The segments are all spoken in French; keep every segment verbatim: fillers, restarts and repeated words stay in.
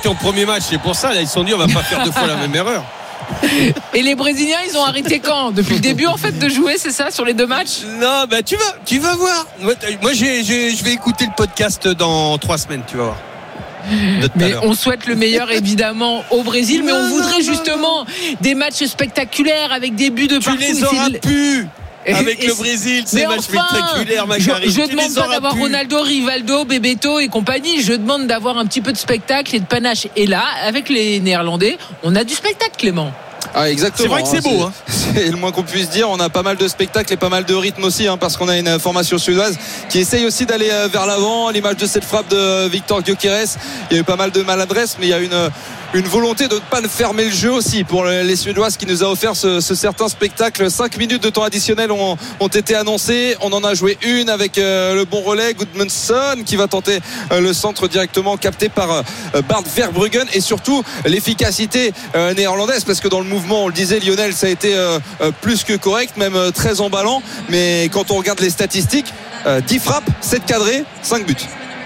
en premier match, c'est pour ça, là, ils se sont dit, on va pas faire deux fois la même erreur. Et les Brésiliens, ils ont arrêté quand? Depuis le début, en fait, de jouer, c'est ça, sur les deux matchs? Non, bah tu vas, tu vas voir. Moi, moi j'ai, j'ai, je vais écouter le podcast dans trois semaines, tu vas voir. Mais on souhaite le meilleur évidemment au Brésil, mais on voudrait justement des matchs spectaculaires avec des buts de partout. Tu les auras plus avec et le Brésil, ces matchs enfin, spectaculaires, Macari. Je, je demande pas d'avoir plus. Ronaldo, Rivaldo, Bebeto et compagnie. Je demande d'avoir un petit peu de spectacle et de panache. Et là, avec les Néerlandais, on a du spectacle, Clément. Ah, exactement. C'est vrai que c'est beau. Hein. C'est, c'est le moins qu'on puisse dire. On a pas mal de spectacles et pas mal de rythme aussi, hein, parce qu'on a une formation suédoise qui essaye aussi d'aller vers l'avant. L'image de cette frappe de Victor Gyökeres, il y a eu pas mal de maladresse, mais il y a une une volonté de ne pas fermer le jeu aussi pour les Suédoises qui nous a offert ce, ce certain spectacle. Cinq minutes de temps additionnel ont, ont été annoncées. On en a joué une avec euh, le bon relais Gudmundsson qui va tenter euh, le centre directement capté par euh, Bart Verbruggen, et surtout l'efficacité euh, néerlandaise, parce que dans le mouvement, on le disait, Lionel, ça a été euh, euh, plus que correct, même euh, très emballant, mais quand on regarde les statistiques, euh, dix frappes, sept cadrés, cinq buts.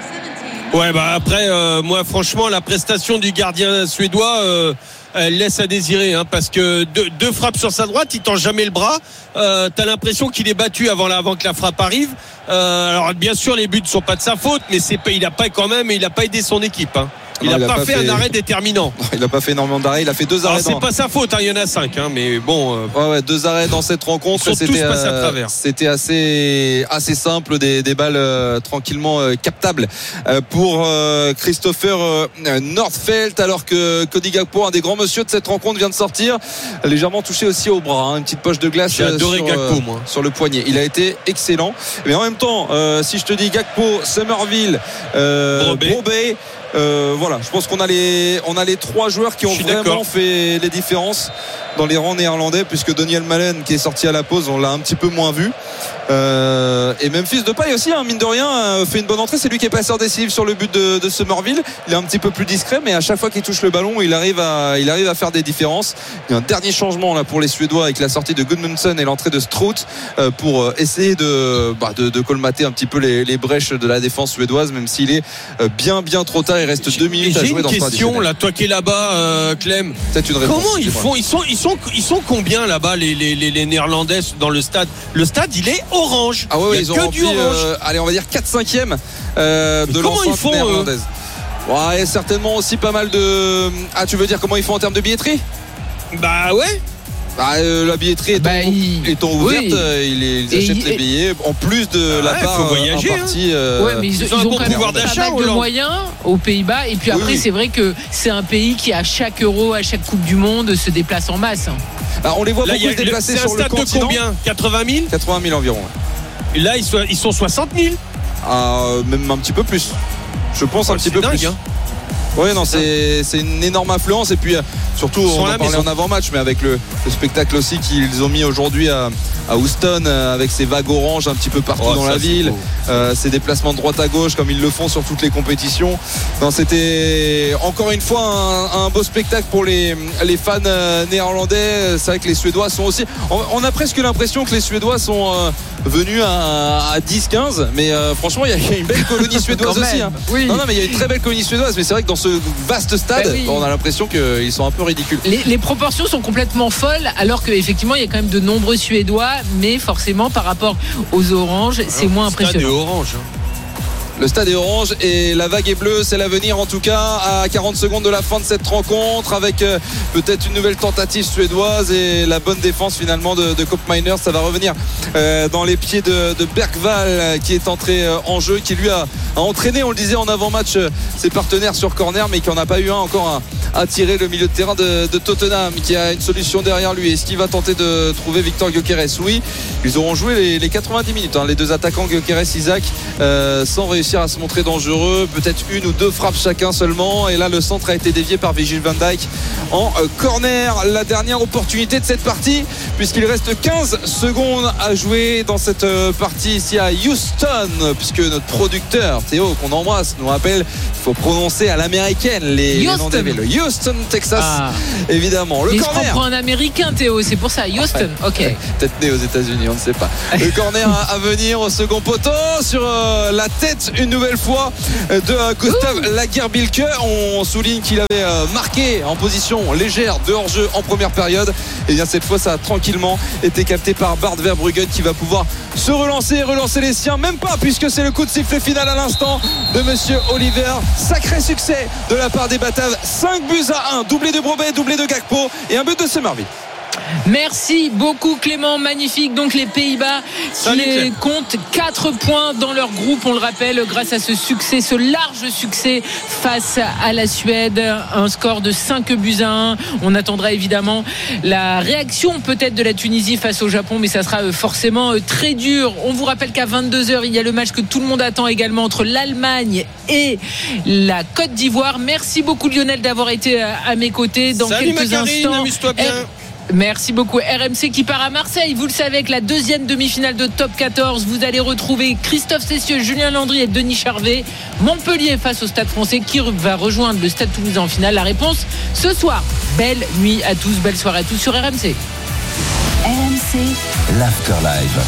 Ouais, bah après, euh, moi, franchement, la prestation du gardien suédois, euh, elle laisse à désirer, hein, parce que deux, deux frappes sur sa droite, il tend jamais le bras. Euh, t'as l'impression qu'il est battu avant, la, avant que la frappe arrive. Euh, alors, bien sûr, les buts ne sont pas de sa faute, mais c'est pas, il a pas quand même, il a pas aidé son équipe. Hein. Il n'a pas, pas fait, fait un arrêt déterminant. Il n'a pas fait énormément d'arrêts. Il a fait deux arrêts. Alors, c'est pas sa faute, hein, il y en a cinq, hein, mais bon. Euh, ouais, ouais, deux arrêts dans cette rencontre. Ils sont c'était, tous passés à travers. C'était assez, assez simple, des, des balles euh, tranquillement euh, captables euh, pour euh, Christopher euh, Nordfeldt, alors que Cody Gakpo, un des grands monsieur de cette rencontre, vient de sortir, légèrement touché aussi au bras, hein, une petite poche de glace. J'ai adoré sur, Gakpo, euh, moi. sur le poignet. Il a été excellent. Mais en même temps, euh, si je te dis Gakpo, Somerville, euh, Brobey. Euh, voilà, je pense qu'on a les on a les trois joueurs qui ont vraiment d'accord. fait les différences dans les rangs néerlandais, puisque Daniel Malen, qui est sorti à la pause, on l'a un petit peu moins vu. Euh, et Memphis Depay aussi, hein, mine de rien, fait une bonne entrée. C'est lui qui est passeur décisif sur le but de, de Somerville. Il est un petit peu plus discret, mais à chaque fois qu'il touche le ballon, il arrive à il arrive à faire des différences. Il y a un dernier changement là pour les Suédois avec la sortie de Gudmundsson et l'entrée de Strout euh, pour essayer de, bah, de de colmater un petit peu les, les brèches de la défense suédoise, même s'il est bien bien trop tard. Il reste deux minutes à jouer dans ce J'ai une question là, toi qui es là-bas, euh, Clem. Peut-être une réponse. Comment ils font? Ils sont ils sont ils sont combien là-bas les les les, les Néerlandais dans le stade? Le stade, il est orange. Ah ouais, ouais, il y a ils que ont du rempli, orange. Euh, allez, on va dire quatre cinquièmes euh, de l'enceinte néerlandaise. Ouais, certainement aussi pas mal de. Ah, tu veux dire comment ils font en termes de billetterie? Bah ouais. Bah, euh, la billetterie étant, bah, il... étant ouverte, oui. euh, ils, ils achètent et les billets en plus de ah la ouais, part voyager, en partie. Euh, ouais, mais ils, ils, ils ont, ont quand même pas mal de moyens aux Pays-Bas. Et puis après, oui, oui. c'est vrai que c'est un pays qui, à chaque Euro, à chaque Coupe du Monde, se déplace en masse. Bah, on les voit là, beaucoup se déplacer sur le continent. C'est un stade de combien? quatre-vingt mille quatre-vingt mille environ. Ouais. Et là, ils sont, ils sont soixante mille. Ah, même un petit peu plus. Je pense oh, un petit peu dingue, plus. Hein. Oui, non, c'est, c'est une énorme influence. Et puis, surtout, on en parlait en avant-match, mais avec le, le spectacle aussi qu'ils ont mis aujourd'hui à, à Houston, avec ces vagues oranges un petit peu partout oh, dans ça, la ville, euh, ces déplacements de droite à gauche, comme ils le font sur toutes les compétitions. Non, c'était encore une fois un, un beau spectacle pour les, les fans néerlandais. C'est vrai que les Suédois sont aussi. On, on a presque l'impression que les Suédois sont euh, venus à, à dix quinze, mais euh, franchement, il y, y a une belle colonie suédoise aussi. Hein. Oui. Non, non, mais il y a une très belle colonie suédoise, mais c'est vrai que dans ce vaste stade, bah oui. on a l'impression qu'ils sont un peu ridicules. Les, les proportions sont complètement folles, alors qu'effectivement il y a quand même de nombreux Suédois, mais forcément par rapport aux oranges, c'est alors, moins impressionnant. Stade est orange. Le stade est orange et la vague est bleue, c'est l'avenir en tout cas à quarante secondes de la fin de cette rencontre, avec euh, peut-être une nouvelle tentative suédoise et la bonne défense finalement de, de Koopmeiners. Ça va revenir euh, dans les pieds de, de Bergvall qui est entré euh, en jeu, qui lui a, a entraîné, on le disait en avant-match, euh, ses partenaires sur corner, mais qui n'en a pas eu un encore à, à tirer. Le milieu de terrain de, de Tottenham qui a une solution derrière lui. Est-ce qu'il va tenter de trouver Victor Gyökeres? Oui, ils auront joué les, les quatre-vingt-dix minutes, hein, les deux attaquants Gyökeres, Isaac, euh, sans réussir à se montrer dangereux, peut-être une ou deux frappes chacun seulement, et là le centre a été dévié par Virgil van Dijk en corner. La dernière opportunité de cette partie, puisqu'il reste quinze secondes à jouer dans cette partie ici à Houston, puisque notre producteur Théo, qu'on embrasse, nous rappelle qu'il faut prononcer à l'américaine les, les noms des villes. Houston, Texas, ah. évidemment. Le Mais corner. je comprends un américain, Théo, c'est pour ça. Houston, ok. Peut-être né aux États-Unis, on ne sait pas. Le corner à venir au second poteau sur euh, la tête une nouvelle fois de euh, Gustav Lagerbilke. On souligne qu'il avait euh, marqué en position légère de hors-jeu en première période. Et bien cette fois, ça a tranquillement été capté par Bart Verbruggen qui va pouvoir se relancer et relancer les siens. Même pas, puisque c'est le coup de sifflet final à l'instant de Monsieur Oliver. Sacré succès de la part des Bataves. cinq buts à un, doublé de Brobet, doublé de Gakpo et un but de Somerville. Merci beaucoup Clément, magnifique. Donc les Pays-Bas qui comptent quatre points dans leur groupe, on le rappelle, grâce à ce succès, ce large succès face à la Suède, un score de cinq buts à un. On attendra évidemment la réaction peut-être de la Tunisie face au Japon, mais ça sera forcément très dur. On vous rappelle qu'à vingt-deux heures il y a le match que tout le monde attend également entre l'Allemagne et la Côte d'Ivoire. Merci beaucoup Lionel d'avoir été à mes côtés. Dans Salut quelques Macarine, instants, amuse-toi bien. Merci beaucoup. R M C qui part à Marseille. Vous le savez, avec la deuxième demi-finale de Top quatorze, vous allez retrouver Christophe Cessieux, Julien Landry et Denis Charvet. Montpellier face au Stade Français qui va rejoindre le Stade Toulousain en finale. La réponse ce soir. Belle nuit à tous, belle soirée à tous sur R M C. R M C, l'Afterlife.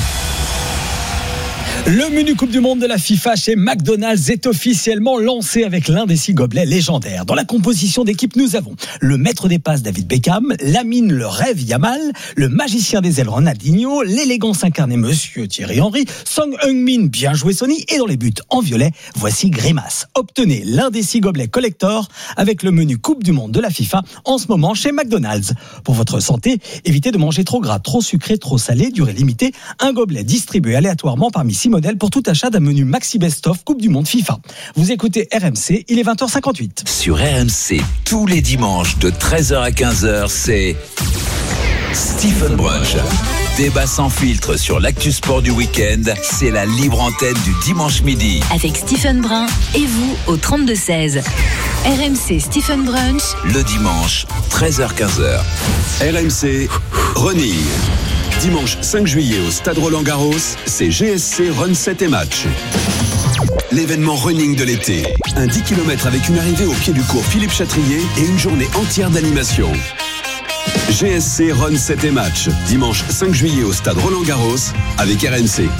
Le menu Coupe du Monde de la FIFA chez McDonald's est officiellement lancé avec l'un des six gobelets légendaires. Dans la composition d'équipe, nous avons le maître des passes David Beckham, Lamine le rêve Yamal, le magicien des ailes Ronaldinho, l'élégance incarnée Monsieur Thierry Henry, Song Heung-min, bien joué Sonny, et dans les buts en violet, voici Grimace. Obtenez l'un des six gobelets collector avec le menu Coupe du Monde de la FIFA en ce moment chez McDonald's. Pour votre santé, évitez de manger trop gras, trop sucré, trop salé, durée limitée, un gobelet distribué aléatoirement parmi six modèles pour tout achat d'un menu Maxi Best of Coupe du Monde FIFA. Vous écoutez R M C, il est vingt heures cinquante-huit. Sur R M C, tous les dimanches de treize heures à quinze heures, c'est Stephen Brunch. Débat sans filtre sur l'actu sport du week-end, c'est la libre antenne du dimanche midi. Avec Stephen Brun et vous au trente-deux seize. R M C Stephen Brunch. Le dimanche, treize heures quinze heures. R M C Running. Dimanche cinq juillet au Stade Roland-Garros, c'est G S C Run sept et Match. L'événement running de l'été. Un dix kilomètres avec une arrivée au pied du cours Philippe Chatrier et une journée entière d'animation. G S C Run sept et Match. Dimanche cinq juillet au Stade Roland-Garros avec R M C.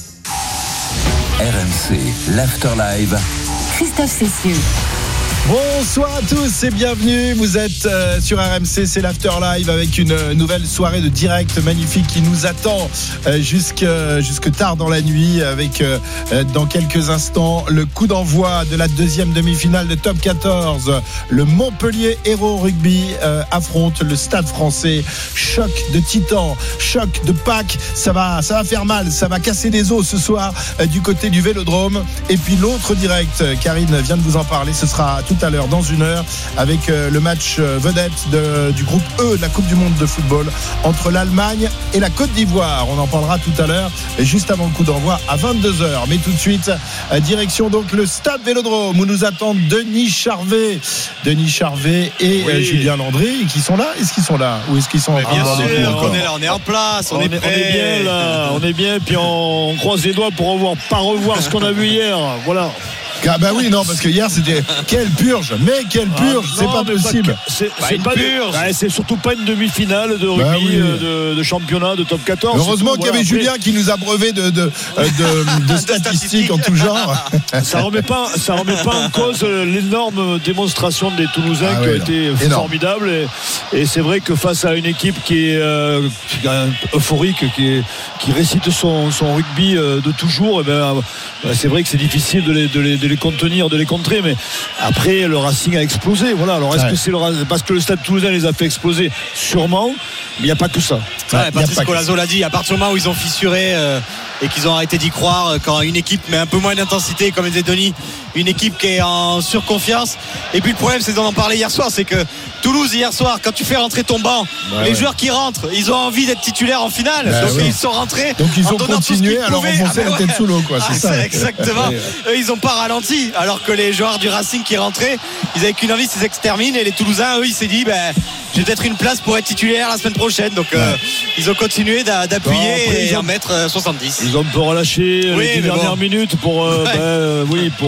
R M C, l'Afterlife. Christophe Cessieux. Bonsoir à tous et bienvenue. Vous êtes euh, sur R M C, c'est l'After Live avec une euh, nouvelle soirée de direct magnifique qui nous attend euh, jusque, euh, jusque tard dans la nuit avec euh, euh, dans quelques instants le coup d'envoi de la deuxième demi-finale de Top quatorze. Le Montpellier Hérault Rugby euh, affronte le Stade Français. Choc de titans, choc de Pâques. Ça va, ça va faire mal, ça va casser des os ce soir euh, du côté du Vélodrome. Et puis l'autre direct, Karine vient de vous en parler, ce sera tout à l'heure dans une heure avec euh, le match euh, vedette de, du groupe E de la Coupe du Monde de football entre l'Allemagne et la Côte d'Ivoire. On en parlera tout à l'heure juste avant le coup d'envoi à vingt-deux heures. Mais tout de suite euh, direction donc le Stade Vélodrome où nous attendent Denis Charvet Denis Charvet et oui. euh, Julien Landry qui sont là. Est-ce qu'ils sont là ou est-ce qu'ils sont en train de voir des coups encore ? On est là, on est en place, on, on est, est on est bien là, on est bien puis on, on croise les doigts pour revoir, pas revoir ce qu'on a vu hier. Voilà. Ah bah oui, non, parce que hier c'était quelle purge, mais quelle purge, ah, c'est non, pas possible. Pas, c'est, bah, c'est, pas purge. De, bah, c'est surtout pas une demi-finale de rugby, bah oui. euh, de, de championnat, de top quatorze. Heureusement qu'il y avait voilà, Julien qui nous a breuvé de, de, de, de, de statistiques en tout genre. Ça remet pas, ça remet pas en cause l'énorme démonstration des Toulousains ah, qui oui, a été énorme. Formidable. Et, et c'est vrai que face à une équipe qui est euh, euphorique, qui, est, qui récite son, son rugby euh, de toujours, et ben, c'est vrai que c'est difficile de les, de les, de les contenir, de les contrer, mais après le Racing a explosé. Voilà. Alors est-ce ouais. que c'est le, parce que le Stade Toulousain les a fait exploser? Sûrement, mais il n'y a pas que ça. Ouais, Patrice Colazo l'a dit, à partir du moment où ils ont fissuré euh, et qu'ils ont arrêté d'y croire, quand une équipe met un peu moins d'intensité, comme disait Denis, une équipe qui est en surconfiance. Et puis le problème, c'est qu'on en parlait hier soir, c'est que Toulouse hier soir, quand tu fais rentrer ton banc, ouais, les ouais. joueurs qui rentrent, ils ont envie d'être titulaires en finale, bah, donc ouais. ils sont rentrés. Donc ils ont continué à leur enfoncer ah, la tête ouais. sous l'eau, quoi. C'est ah, ça. Exactement. Eux, ils ont pas ralenti, alors que les joueurs du Racing qui rentraient, ils avaient qu'une envie, c'est s'exterminer. Et les Toulousains, eux, ils s'est dit, ben, j'ai peut-être une place pour être titulaire la semaine prochaine. Donc ouais. euh, ils ont continué d'a, d'appuyer bon, après, et en mettre euh, soixante-dix. Ils ont un peu relâché oui, les dix dernières bon. minutes pour, euh, ouais. ben, euh, oui, pour.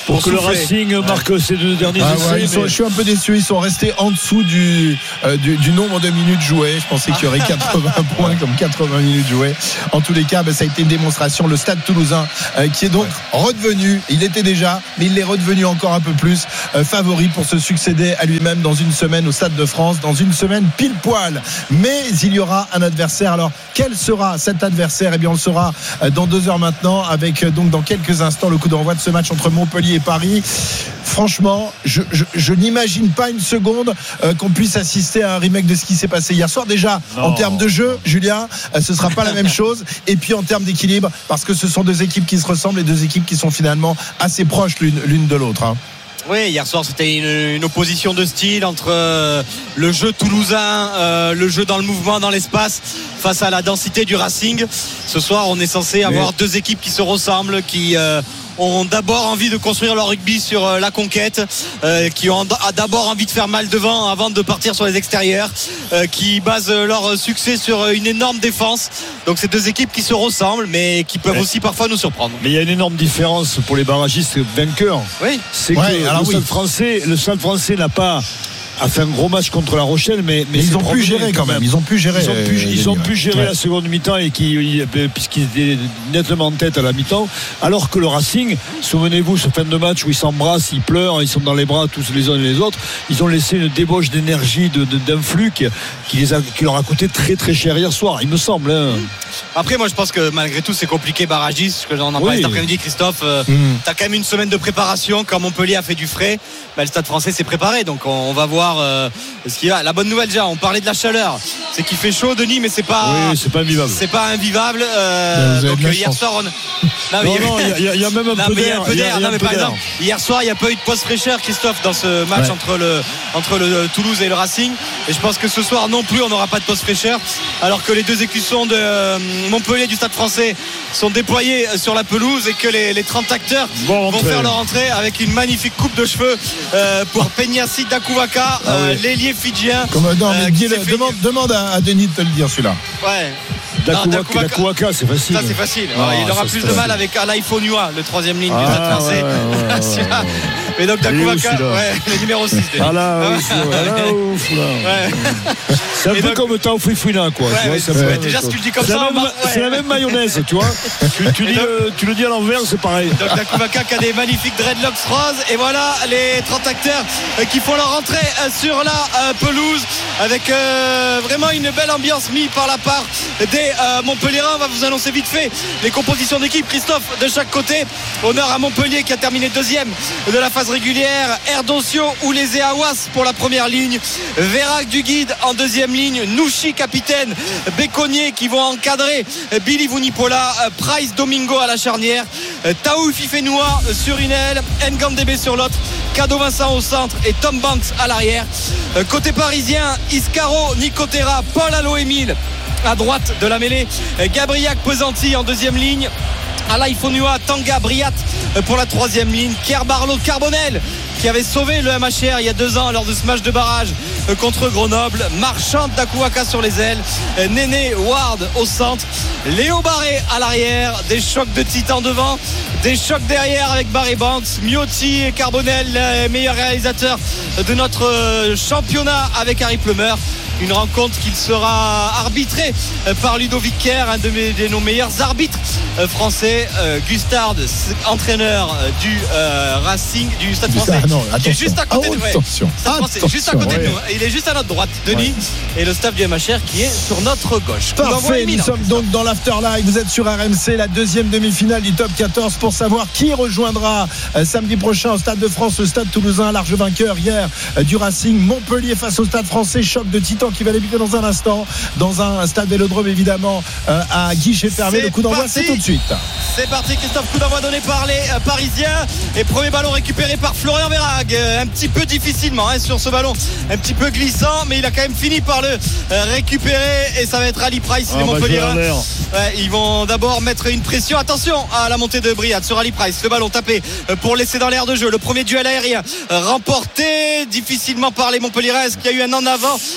pour, pour que souffler. le Racing ouais. marque ses deux derniers ah, essais. Ouais, ils sont, mais... Je suis un peu déçu, ils sont restés en dessous du, euh, du, du nombre de minutes jouées. Je pensais qu'il y aurait quatre-vingts points comme quatre-vingts minutes jouées. En tous les cas, bah, ça a été une démonstration. Le Stade Toulousain euh, qui est donc redevenu, il était déjà, mais il est redevenu encore un peu plus euh, favori pour se succéder à lui-même dans une semaine au Stade de France, dans une semaine pile poil. Mais il y aura un adversaire. Alors quel sera cet adversaire? Eh bien on le saura euh, dans deux heures maintenant, avec euh, donc dans quelques instants le coup d'envoi de ce match entre Montpellier et Paris. Franchement, je, je, je n'imagine pas une seconde euh, qu'on puisse assister à un remake de ce qui s'est passé hier soir. Déjà, non. En termes de jeu, Julien, euh, ce ne sera pas la même chose. Et puis en termes d'équilibre, parce que ce sont deux équipes qui se ressemblent et deux équipes qui sont finalement assez proches l'une, l'une de l'autre. Hein. Oui, hier soir c'était une, une opposition de style entre euh, le jeu toulousain, euh, le jeu dans le mouvement, dans l'espace, face à la densité du Racing. Ce soir, on est censé avoir Mais... deux équipes qui se ressemblent, qui euh, ont d'abord envie de construire leur rugby sur euh, la conquête, euh, qui ont d'abord envie de faire mal devant avant de partir sur les extérieurs, euh, qui basent leur succès sur une énorme défense. Donc c'est deux équipes qui se ressemblent, mais qui peuvent mais, aussi parfois nous surprendre. Mais il y a une énorme différence pour les barragistes vainqueurs. Oui. C'est ouais, que alors le oui. Stade français, le Stade français n'a pas a fait un gros match contre La Rochelle, mais, mais, mais ils ont pu gérer quand même. même. Ils ont pu gérer. Ils ont pu, euh, ils ont pu gérer ouais. la seconde mi-temps et qui, puisqu'ils étaient nettement en tête à la mi-temps. Alors que le Racing, souvenez-vous, ce fin de match où ils s'embrassent, ils pleurent, ils sont dans les bras tous les uns et les autres. Ils ont laissé une débauche d'énergie, de, de, d'un flux qui, qui, les a, qui leur a coûté très très cher hier soir. Il me semble. Hein. Après, moi, je pense que malgré tout, c'est compliqué barragiste. Que j'en en parlais oui. cet après-midi, Christophe. Euh, mm. T'as quand même une semaine de préparation. Quand Montpellier a fait du frais, bah, le Stade Français s'est préparé. Donc, on, on va voir. Euh, ce qu'il y a. La bonne nouvelle déjà, on parlait de la chaleur, c'est qu'il fait chaud, Denis, mais c'est pas, oui, c'est pas invivable. C'est pas invivable. Euh, donc hier soir, on... non, non, il y, y, y a même un non, peu mais d'air. Un peu d'air. Non, mais par exemple, hier soir, il n'y a pas eu de pause fraîcheur, Christophe, dans ce match ouais. entre le entre le Toulouse et le Racing. Et je pense que ce soir non plus, on n'aura pas de pause fraîcheur, alors que les deux écussons de euh, Montpellier du Stade Français sont déployés sur la pelouse et que les, les trente acteurs bon, vont entrée. faire leur entrée avec une magnifique coupe de cheveux euh, pour Peñassi Dakouvaka, ah, euh, oui. l'ailier fidjien. Comme, non, mais euh, dis, fait... demande, demande à, à Denis de te le dire celui-là. Ouais. Dakouvaka, c'est facile. Ça, c'est facile. Ah, ouais, il aura plus de facile. mal avec Alaï Fonua, le troisième ligne ah, du Stade Français. Ouais, ouais, ouais, ouais. Mais donc Dakouvaka, ouais, le numéro six. Ah là, ouf, là, ouf, là. Ouais. C'est un et peu donc... comme Taoufik Fouina, quoi. Ouais, tu vois, ouais, ça ouais, déjà, si tu le dis comme c'est ça, la même, ouais. c'est la même mayonnaise, tu vois. tu, tu, dis, donc, euh, tu le dis à l'envers, c'est pareil. Donc Dakouvaka qui a des magnifiques dreadlocks roses. Et voilà les trente acteurs qui font leur entrée sur la euh, pelouse avec euh, vraiment une belle ambiance mise par la part des euh, Montpelliérains. On va vous annoncer vite fait les compositions d'équipe, Christophe, de chaque côté. Honneur à Montpellier qui a terminé deuxième de la phase régulière. Erdoncio Oulezé Awas pour la première ligne, Vérac Duguide en deuxième ligne, Nouchi capitaine, Béconnier qui vont encadrer Billy Vunipola, Price Domingo à la charnière, Taouf Ifenoua sur une aile, Ngandebe sur l'autre, Cado Vincent au centre et Tom Banks à l'arrière. Côté parisien, Iscaro, Nicotera, Paul Allo-Émile à droite de la mêlée, Gabriac Pesanti en deuxième ligne, Alaï Fonua, Tanga Briat pour la troisième ligne, Kerr Barlow Carbonel qui avait sauvé le M H R il y a deux ans lors de ce match de barrage contre Grenoble, Marchand Dakouvaka sur les ailes, Néné Ward au centre, Léo Barré à l'arrière, des chocs de titan devant, des chocs derrière avec Barry Banks, Miotti et Carbonel, les meilleurs réalisateurs de notre championnat avec Harry Plummer. Une rencontre qui sera arbitrée par Ludovic Kerr, un de, mes, de nos meilleurs arbitres français. euh, Gustard, entraîneur du euh, Racing, du Stade Français, ah non, qui est juste à côté oh, de nous. Attention, attention, juste à côté ouais. de nous. Il est juste à notre droite, Denis, ouais. et le staff du M H R qui est sur notre gauche. Parfait, nous sommes donc dans l'Afterlive. Vous êtes sur R M C, la deuxième demi-finale du top quatorze pour savoir qui rejoindra euh, samedi prochain au Stade de France, le Stade Toulousain, large vainqueur hier euh, du Racing. Montpellier face au Stade Français, choc de titan qui va débuter dans un instant dans un stade Vélodrome évidemment euh, à guichet fermé. C'est le coup d'envoi c'est tout de suite. C'est parti Christophe, coup d'envoi donné par les euh, Parisiens et premier ballon récupéré par Florian Verhaeghe, euh, un petit peu difficilement hein, sur ce ballon, un petit peu glissant, mais il a quand même fini par le euh, récupérer et ça va être Ali Price, ah, les bah, Montpelliérains. Ouais, ils vont d'abord mettre une pression, attention à la montée de Briat sur Ali Price, le ballon tapé euh, pour laisser dans l'air de jeu, le premier duel aérien euh, remporté difficilement par les Montpelliérains. Est-ce qu'il y a eu un en avant? Non,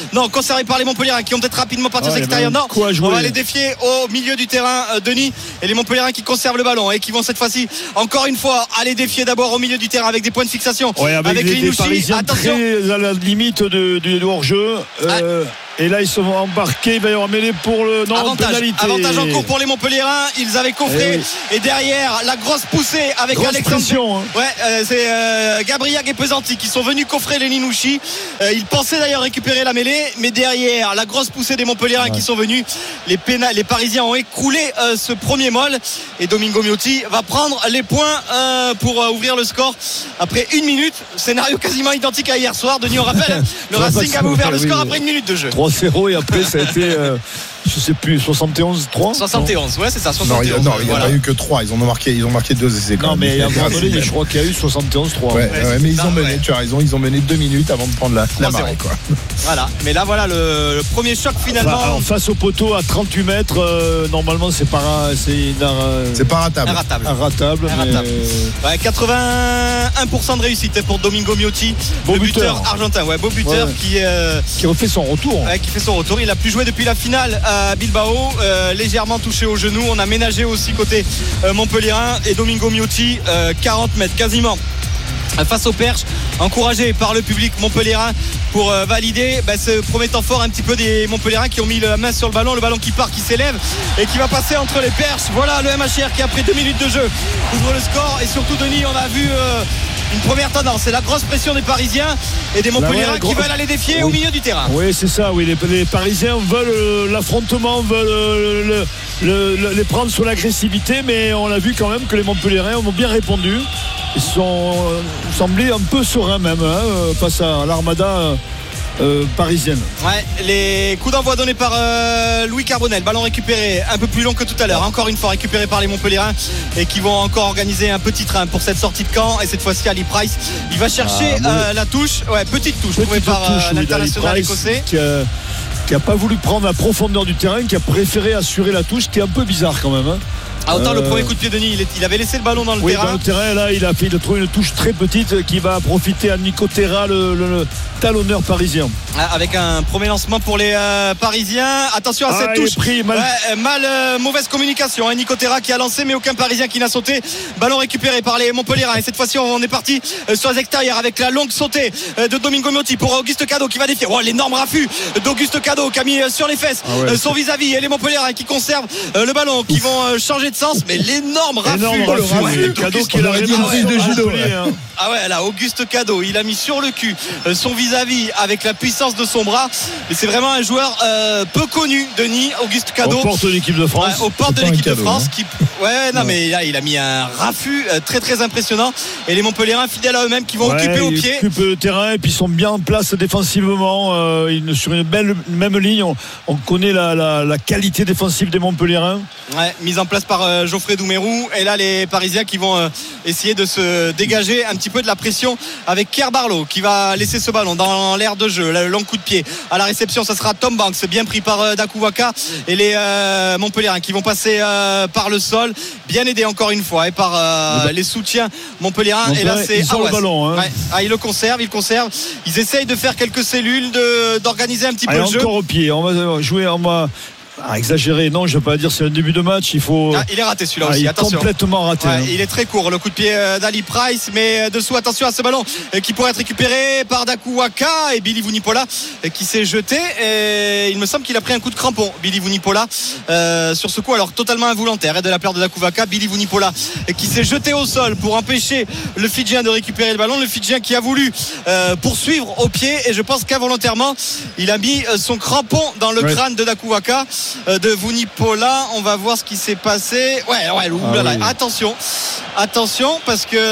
conservé par les Montpellierins qui vont peut-être rapidement partir ah, aux extérieurs. Non, on va les défier défier au milieu du terrain, euh, Denis, et les Montpellierins qui conservent le ballon et qui vont cette fois-ci encore une fois aller défier d'abord au milieu du terrain avec des points de fixation. Ouais, avec, avec les, les Parisiens attention très à la limite de, du hors-jeu. Euh, ah. Et là, ils sont embarqués. Il va y avoir mêlé pour le non, avantage, pénalité. Avantage en cours pour les Montpellierins. Ils avaient coffré. Et, oui. et derrière, la grosse poussée avec grosse Alexandre. Pression, hein. Ouais, euh, c'est euh, Gabriel et Pesanti qui sont venus coffrer les Linouchi. Euh, ils pensaient d'ailleurs récupérer la mêlée. Mais derrière, la grosse poussée des Montpellierins ouais. qui sont venus. Les, péna- les Parisiens ont écroulé euh, ce premier molle. Et Domingo Miotti va prendre les points euh, pour euh, ouvrir le score. Après une minute, scénario quasiment identique à hier soir. Denis, on rappelle, le Racing avait ouvert le score après une minute de jeu. trois zéro et après ça a été euh, je sais plus soixante et onze trois soixante et onze ouais c'est ça soixante et onze non il n'y a, a, voilà. a eu que trois ils ont marqué ils ont marqué deux essais non mais à un moment donné je crois qu'il y a eu soixante et onze trois ouais, ouais, ouais, mais ils ont mené ouais. tu as raison ils ont mené deux minutes avant de prendre la, la marée quoi. Voilà mais là voilà le, le premier choc finalement enfin, alors, face au poteau à trente-huit mètres euh, normalement c'est pas c'est, euh, c'est pas ratable ratable ratable mais... ouais, quatre-vingt-un pour cent de réussite pour Domingo Miotti beau le buteur. buteur argentin ouais beau buteur ouais. qui euh... qui refait son retour ouais, qui fait son retour il a plus joué depuis la finale à Bilbao euh, légèrement touché au genou on a ménagé aussi côté euh, Montpellierin et Domingo Miotti euh, quarante mètres quasiment face aux perches encouragé par le public montpellierin pour euh, valider bah, ce premier temps fort un petit peu des Montpellierins qui ont mis la main sur le ballon le ballon qui part qui s'élève et qui va passer entre les perches voilà le M H R qui après deux minutes de jeu ouvre le score et surtout Denis on a vu euh, une première tendance c'est la grosse pression des Parisiens et des Montpellierins qui veulent aller défier oui. au milieu du terrain oui c'est ça oui les, les Parisiens veulent euh, l'affrontement veulent euh, le, le, le, les prendre sur l'agressivité mais on a vu quand même que les Montpellierins ont bien répondu ils sont euh, semblés un peu sereins même hein, face à l'armada euh, Euh, parisienne. Ouais, les coups d'envoi donnés par euh, Louis Carbonel, ballon récupéré un peu plus long que tout à l'heure, encore une fois récupéré par les Montpellierins et qui vont encore organiser un petit train pour cette sortie de camp et cette fois-ci Ali Price, il va chercher ah, euh, la touche, ouais, petite touche trouvée par touche, euh, l'international écossais qui a, qui a pas voulu prendre la profondeur du terrain, qui a préféré assurer la touche, qui est un peu bizarre quand même hein. Ah, autant euh... le premier coup de pied de Denis, il, est, il avait laissé le ballon dans le oui, terrain. Dans le terrain, là, il a fait, il a trouvé une touche très petite qui va profiter à Nico Terra, le, le, le talonneur parisien. Ah, avec un premier lancement pour les euh, Parisiens. Attention à ah, cette touche. Pris, mal, ouais, mal euh, mauvaise communication. Hein. Nico Terra qui a lancé, mais aucun Parisien qui n'a sauté. Ballon récupéré par les Montpellierins. Et cette fois-ci, on est parti euh, sur les extérieurs avec la longue sautée euh, de Domingo Miotti pour Auguste Cadot qui va défier. Oh, l'énorme raffut d'Auguste Cadot qui a mis euh, sur les fesses ah ouais, euh, son vis-à-vis. Et les Montpellierins qui conservent euh, le ballon, qui Ouf. vont euh, changer de sens. Mais l'énorme énorme raffut, énorme raffut, ouais, ouais, Cadot qui aurait dit de judo hein. Ah ouais là Auguste Cadot il a mis sur le cul euh, son vis-à-vis avec la puissance de son bras et c'est vraiment un joueur euh, peu connu Denis Auguste Cadot aux portes de l'équipe de France ouais, aux portes de l'équipe de France hein. qui ouais non ouais. mais là il a mis un raffut euh, très très impressionnant et les Montpellierins fidèles à eux-mêmes qui vont ouais, occuper au pied ils occupent le terrain et puis ils sont bien en place défensivement euh, ils, sur une belle même ligne on, on connaît la, la, la qualité défensive des Montpellierins ouais, mise en place par euh, Geoffrey Doumerou et là les Parisiens qui vont euh, essayer de se dégager un petit peu de la pression avec Kerr Barlow qui va laisser ce ballon dans l'air de jeu le long coup de pied à la réception ça sera Tom Banks bien pris par euh, Daku Waka et les euh, Montpellierins qui vont passer euh, par le sol bien aidés encore une fois et par euh, les soutiens Montpellierins et là c'est ah, ouais, le ballon, hein. ouais. ah, ils le conservent ils conservent ils essayent de faire quelques cellules de, d'organiser un petit Allez, peu le encore jeu au pied on va jouer on va Ah, exagéré, non, je ne vais pas dire c'est un début de match. Il faut. Ah, il est raté celui-là ah, aussi. Il est attention. complètement raté. Ouais, hein. Il est très court, le coup de pied d'Ali Price, mais dessous, attention à ce ballon qui pourrait être récupéré par Daku Waka et Billy Vunipola qui s'est jeté. Et il me semble qu'il a pris un coup de crampon, Billy Vunipola, euh, sur ce coup, alors totalement involontaire, et de la part de Daku Waka, Billy Vunipola qui s'est jeté au sol pour empêcher le Fidjien de récupérer le ballon. Le Fidjien qui a voulu euh, poursuivre au pied, et je pense qu'involontairement, il a mis son crampon dans le ouais. crâne de Daku Waka, euh, de Vunipola. Paula, on va voir ce qui s'est passé. Ouais, ouais, oulala, ah oui. attention, attention, parce que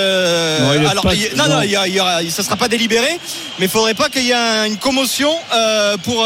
non, alors, pas... il, non, non, il y a, il y a, ça sera pas délibéré, mais il faudrait pas qu'il y ait une commotion euh, pour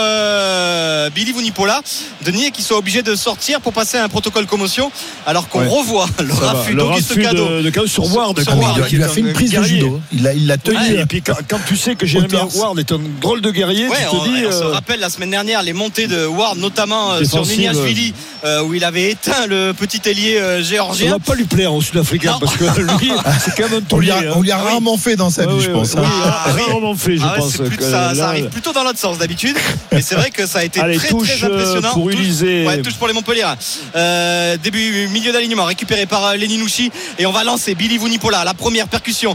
euh, Billy Vunipola, Denis, qui soit obligé de sortir pour passer à un protocole commotion, alors qu'on ouais. revoit le ça raffut d'Auguste Cadot de, de Cadot sur Ward. Sur Ward il, il a fait une prise guerrier. de judo. Il l'a, il l'a tenu. Ouais, et puis quand, quand tu sais que Jérémy Ward est un drôle de guerrier, ouais, tu te on, dis. On euh... se rappelle la semaine dernière les montées de Ward, notamment notamment sur Niniashvili euh, où il avait éteint le petit ailier euh, géorgien. Ça ne va pas lui plaire au Sud-Africain parce que lui c'est quand même un taulier. On, on lui a rarement oui. fait dans sa vie oui, je pense. Oui, ah, oui. Rarement fait je ah, pense. Plus, que ça, là, ça arrive plutôt dans l'autre sens d'habitude. Mais c'est vrai que ça a été allez, très touche très impressionnant. Pour touche, ouais, touche pour les Montpelliérains. Euh, début milieu d'alignement récupéré par Leninouchi et on va lancer Billy Vunipola, la première percussion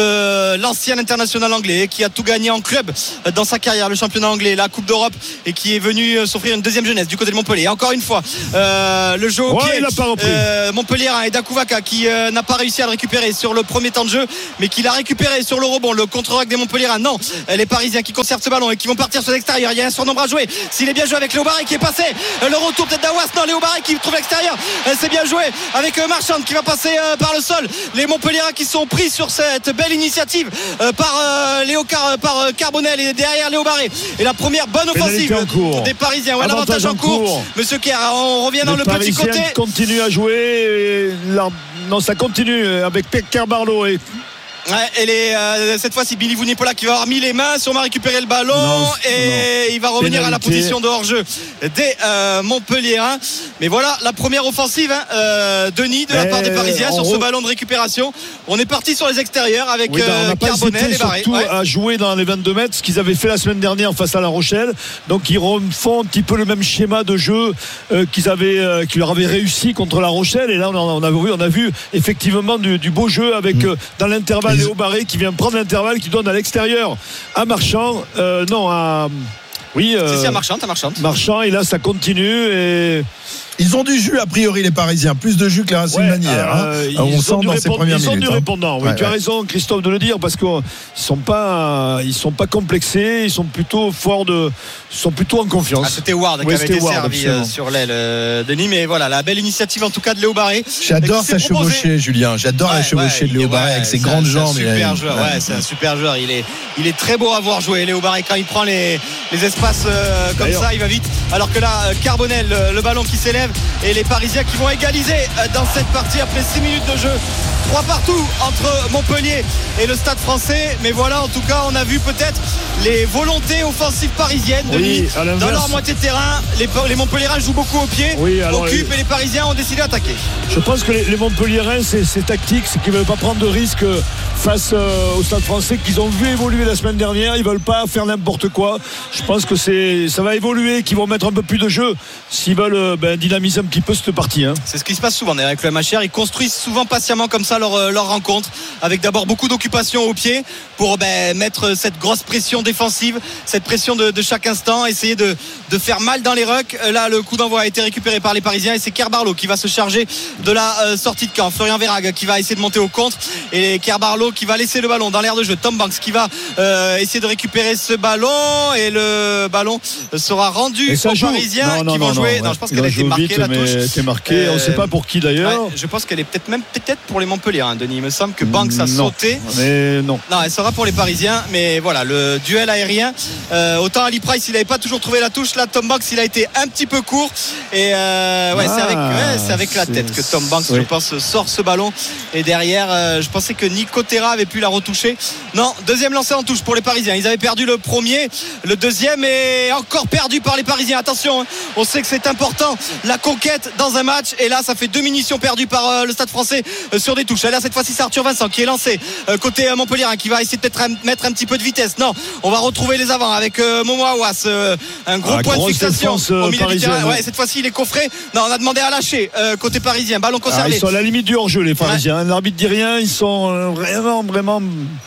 de l'ancien international anglais qui a tout gagné en club dans sa carrière, le championnat anglais, la Coupe d'Europe et qui est venu s'offrir une deuxième jeunesse du côté de Montpellier. Et encore une fois, euh, le jeu au ouais, pied euh, Montpelliérain et Dakouvaka qui euh, n'a pas réussi à le récupérer sur le premier temps de jeu, mais qui l'a récupéré sur le rebond, le contre-rack des Montpelliérains. Non, les Parisiens qui conservent ce ballon et qui vont partir sur l'extérieur. Il y a un surnombre à jouer. S'il est bien joué avec Léo Barré qui est passé, le retour peut-être d'Awas. Non, Léo Barré qui trouve l'extérieur. C'est bien joué avec Marchand qui va passer euh, par le sol. Les Montpelliérains qui sont pris sur cette belle initiative euh, par euh, Léo Car- par euh, Carbonel et derrière Léo Barré. Et la première bonne offensive des Parisiens. Ouais, l'avantage en cours. cours. Monsieur Kerr, on revient dans les le Parisiens petit côté. Continue à jouer. Et là, non, ça continue avec Kerr Barlow et Ouais, et les, euh, cette fois c'est Billy Vunipola qui va avoir mis les mains, sûrement récupérer le ballon non, et non. il va revenir pénalité. À la position de hors-jeu des euh, Montpelliérains. Mais voilà la première offensive hein, euh, Denis de la part des Parisiens sur re... ce ballon de récupération. On est parti sur les extérieurs avec oui, euh, Carbonel et Barré. Surtout ouais. à jouer dans les vingt-deux mètres, ce qu'ils avaient fait la semaine dernière face à La Rochelle. Donc ils refont un petit peu le même schéma de jeu euh, qu'ils avaient, euh, qui leur avait réussi contre La Rochelle. Et là on a, on a vu, on a vu effectivement du, du beau jeu avec mmh. euh, dans l'intervalle. Léo Barré qui vient prendre l'intervalle, qui donne à l'extérieur à Marchand, euh, non à oui, euh, c'est, c'est à Marchand, à Marchand. Marchand et là ça continue et ils ont du jus a priori les Parisiens, plus de jus que la Racing Manière. Euh, hein. On sent dans ces premières minutes. Ils sont du répondant. Oui, ouais, tu ouais. as raison, Christophe, de le dire parce qu'ils sont pas, ils sont pas complexés, ils sont plutôt forts de, ils sont plutôt en confiance. Ah, c'était Ward qui avait été Ward, servi euh, sur l'aile euh, Denis, mais voilà la belle initiative en tout cas de Léo Barré. J'adore sa chevauchée, Julien. J'adore ouais, la chevauchée ouais, de Léo Barré avec ses grandes jambes. C'est un super joueur. Ouais, c'est un super joueur. Il est, il est très beau à voir jouer. Léo Barré quand il prend les, les espaces euh, comme ça, il va vite. Alors que là, Carbonel, le ballon qui s'élève et les Parisiens qui vont égaliser dans cette partie après six minutes de jeu. Trois partout entre Montpellier et le Stade Français. Mais voilà, en tout cas, on a vu peut-être les volontés offensives parisiennes oui, de dans leur moitié de terrain. Les, les Montpelliérains jouent beaucoup au pied, oui, occupent les... et les Parisiens ont décidé d'attaquer. Je pense que les, les Montpelliérains, c'est, c'est tactique, c'est qu'ils ne veulent pas prendre de risques face euh, au Stade Français qu'ils ont vu évoluer la semaine dernière. Ils ne veulent pas faire n'importe quoi. Je pense que c'est, ça va évoluer, qu'ils vont mettre un peu plus de jeu s'ils veulent ben, dynamiser un petit peu cette partie. Hein. C'est ce qui se passe souvent avec le M H R. Ils construisent souvent patiemment comme ça leur, leur rencontre, avec d'abord beaucoup d'occupation au pied pour ben, mettre cette grosse pression défensive, cette pression de, de chaque instant, essayer de, de faire mal dans les rucks. Là, le coup d'envoi a été récupéré par les Parisiens et c'est Kerr Barlow qui va se charger de la euh, sortie de camp. Florian Verhaeghe qui va essayer de monter au contre et Kerr Barlow qui va laisser le ballon dans l'air de jeu. Tom Banks qui va euh, essayer de récupérer ce ballon et le ballon sera rendu aux joue. Parisiens non, non, qui vont non, jouer. Non, non, ouais. je pense qu'elle a été marquée vite, la touche. Était marquée. Euh, on ne sait pas pour qui d'ailleurs. Ouais, je pense qu'elle est peut-être même peut-être pour les Montpellier. Hein, Denis, il me semble que Banks a non, sauté. Mais non. Non, elle sera pour les Parisiens. Mais voilà, le duel aérien. Euh, autant Ali Price, il n'avait pas toujours trouvé la touche. Là, Tom Banks, il a été un petit peu court. Et euh, ouais, ah, c'est avec, ouais, c'est avec la c'est... tête que Tom Banks, oui. je pense, sort ce ballon. Et derrière, euh, je pensais que Nico Terra avait pu la retoucher. Non, deuxième lancé en touche pour les Parisiens. Ils avaient perdu le premier, le deuxième est encore perdu par les Parisiens. Attention, hein, on sait que c'est important la conquête dans un match. Et là, ça fait deux munitions perdues par euh, le Stade Français euh, sur des touches. Et là, cette fois-ci, c'est Arthur Vincent qui est lancé euh, côté euh, Montpellier, hein, qui va essayer peut-être un, mettre un petit peu de vitesse. Non, on va retrouver les avants avec euh, Momo Awas, euh, un gros ah, point de fixation défense, euh, au milieu du terrain. Ouais, cette fois-ci, il est coffré. Non, on a demandé à lâcher euh, côté parisien. Ballon conservé. Ah, ils sont à la limite du hors-jeu, les Parisiens. Ouais. L'arbitre dit rien. Ils sont euh, vraiment, vraiment.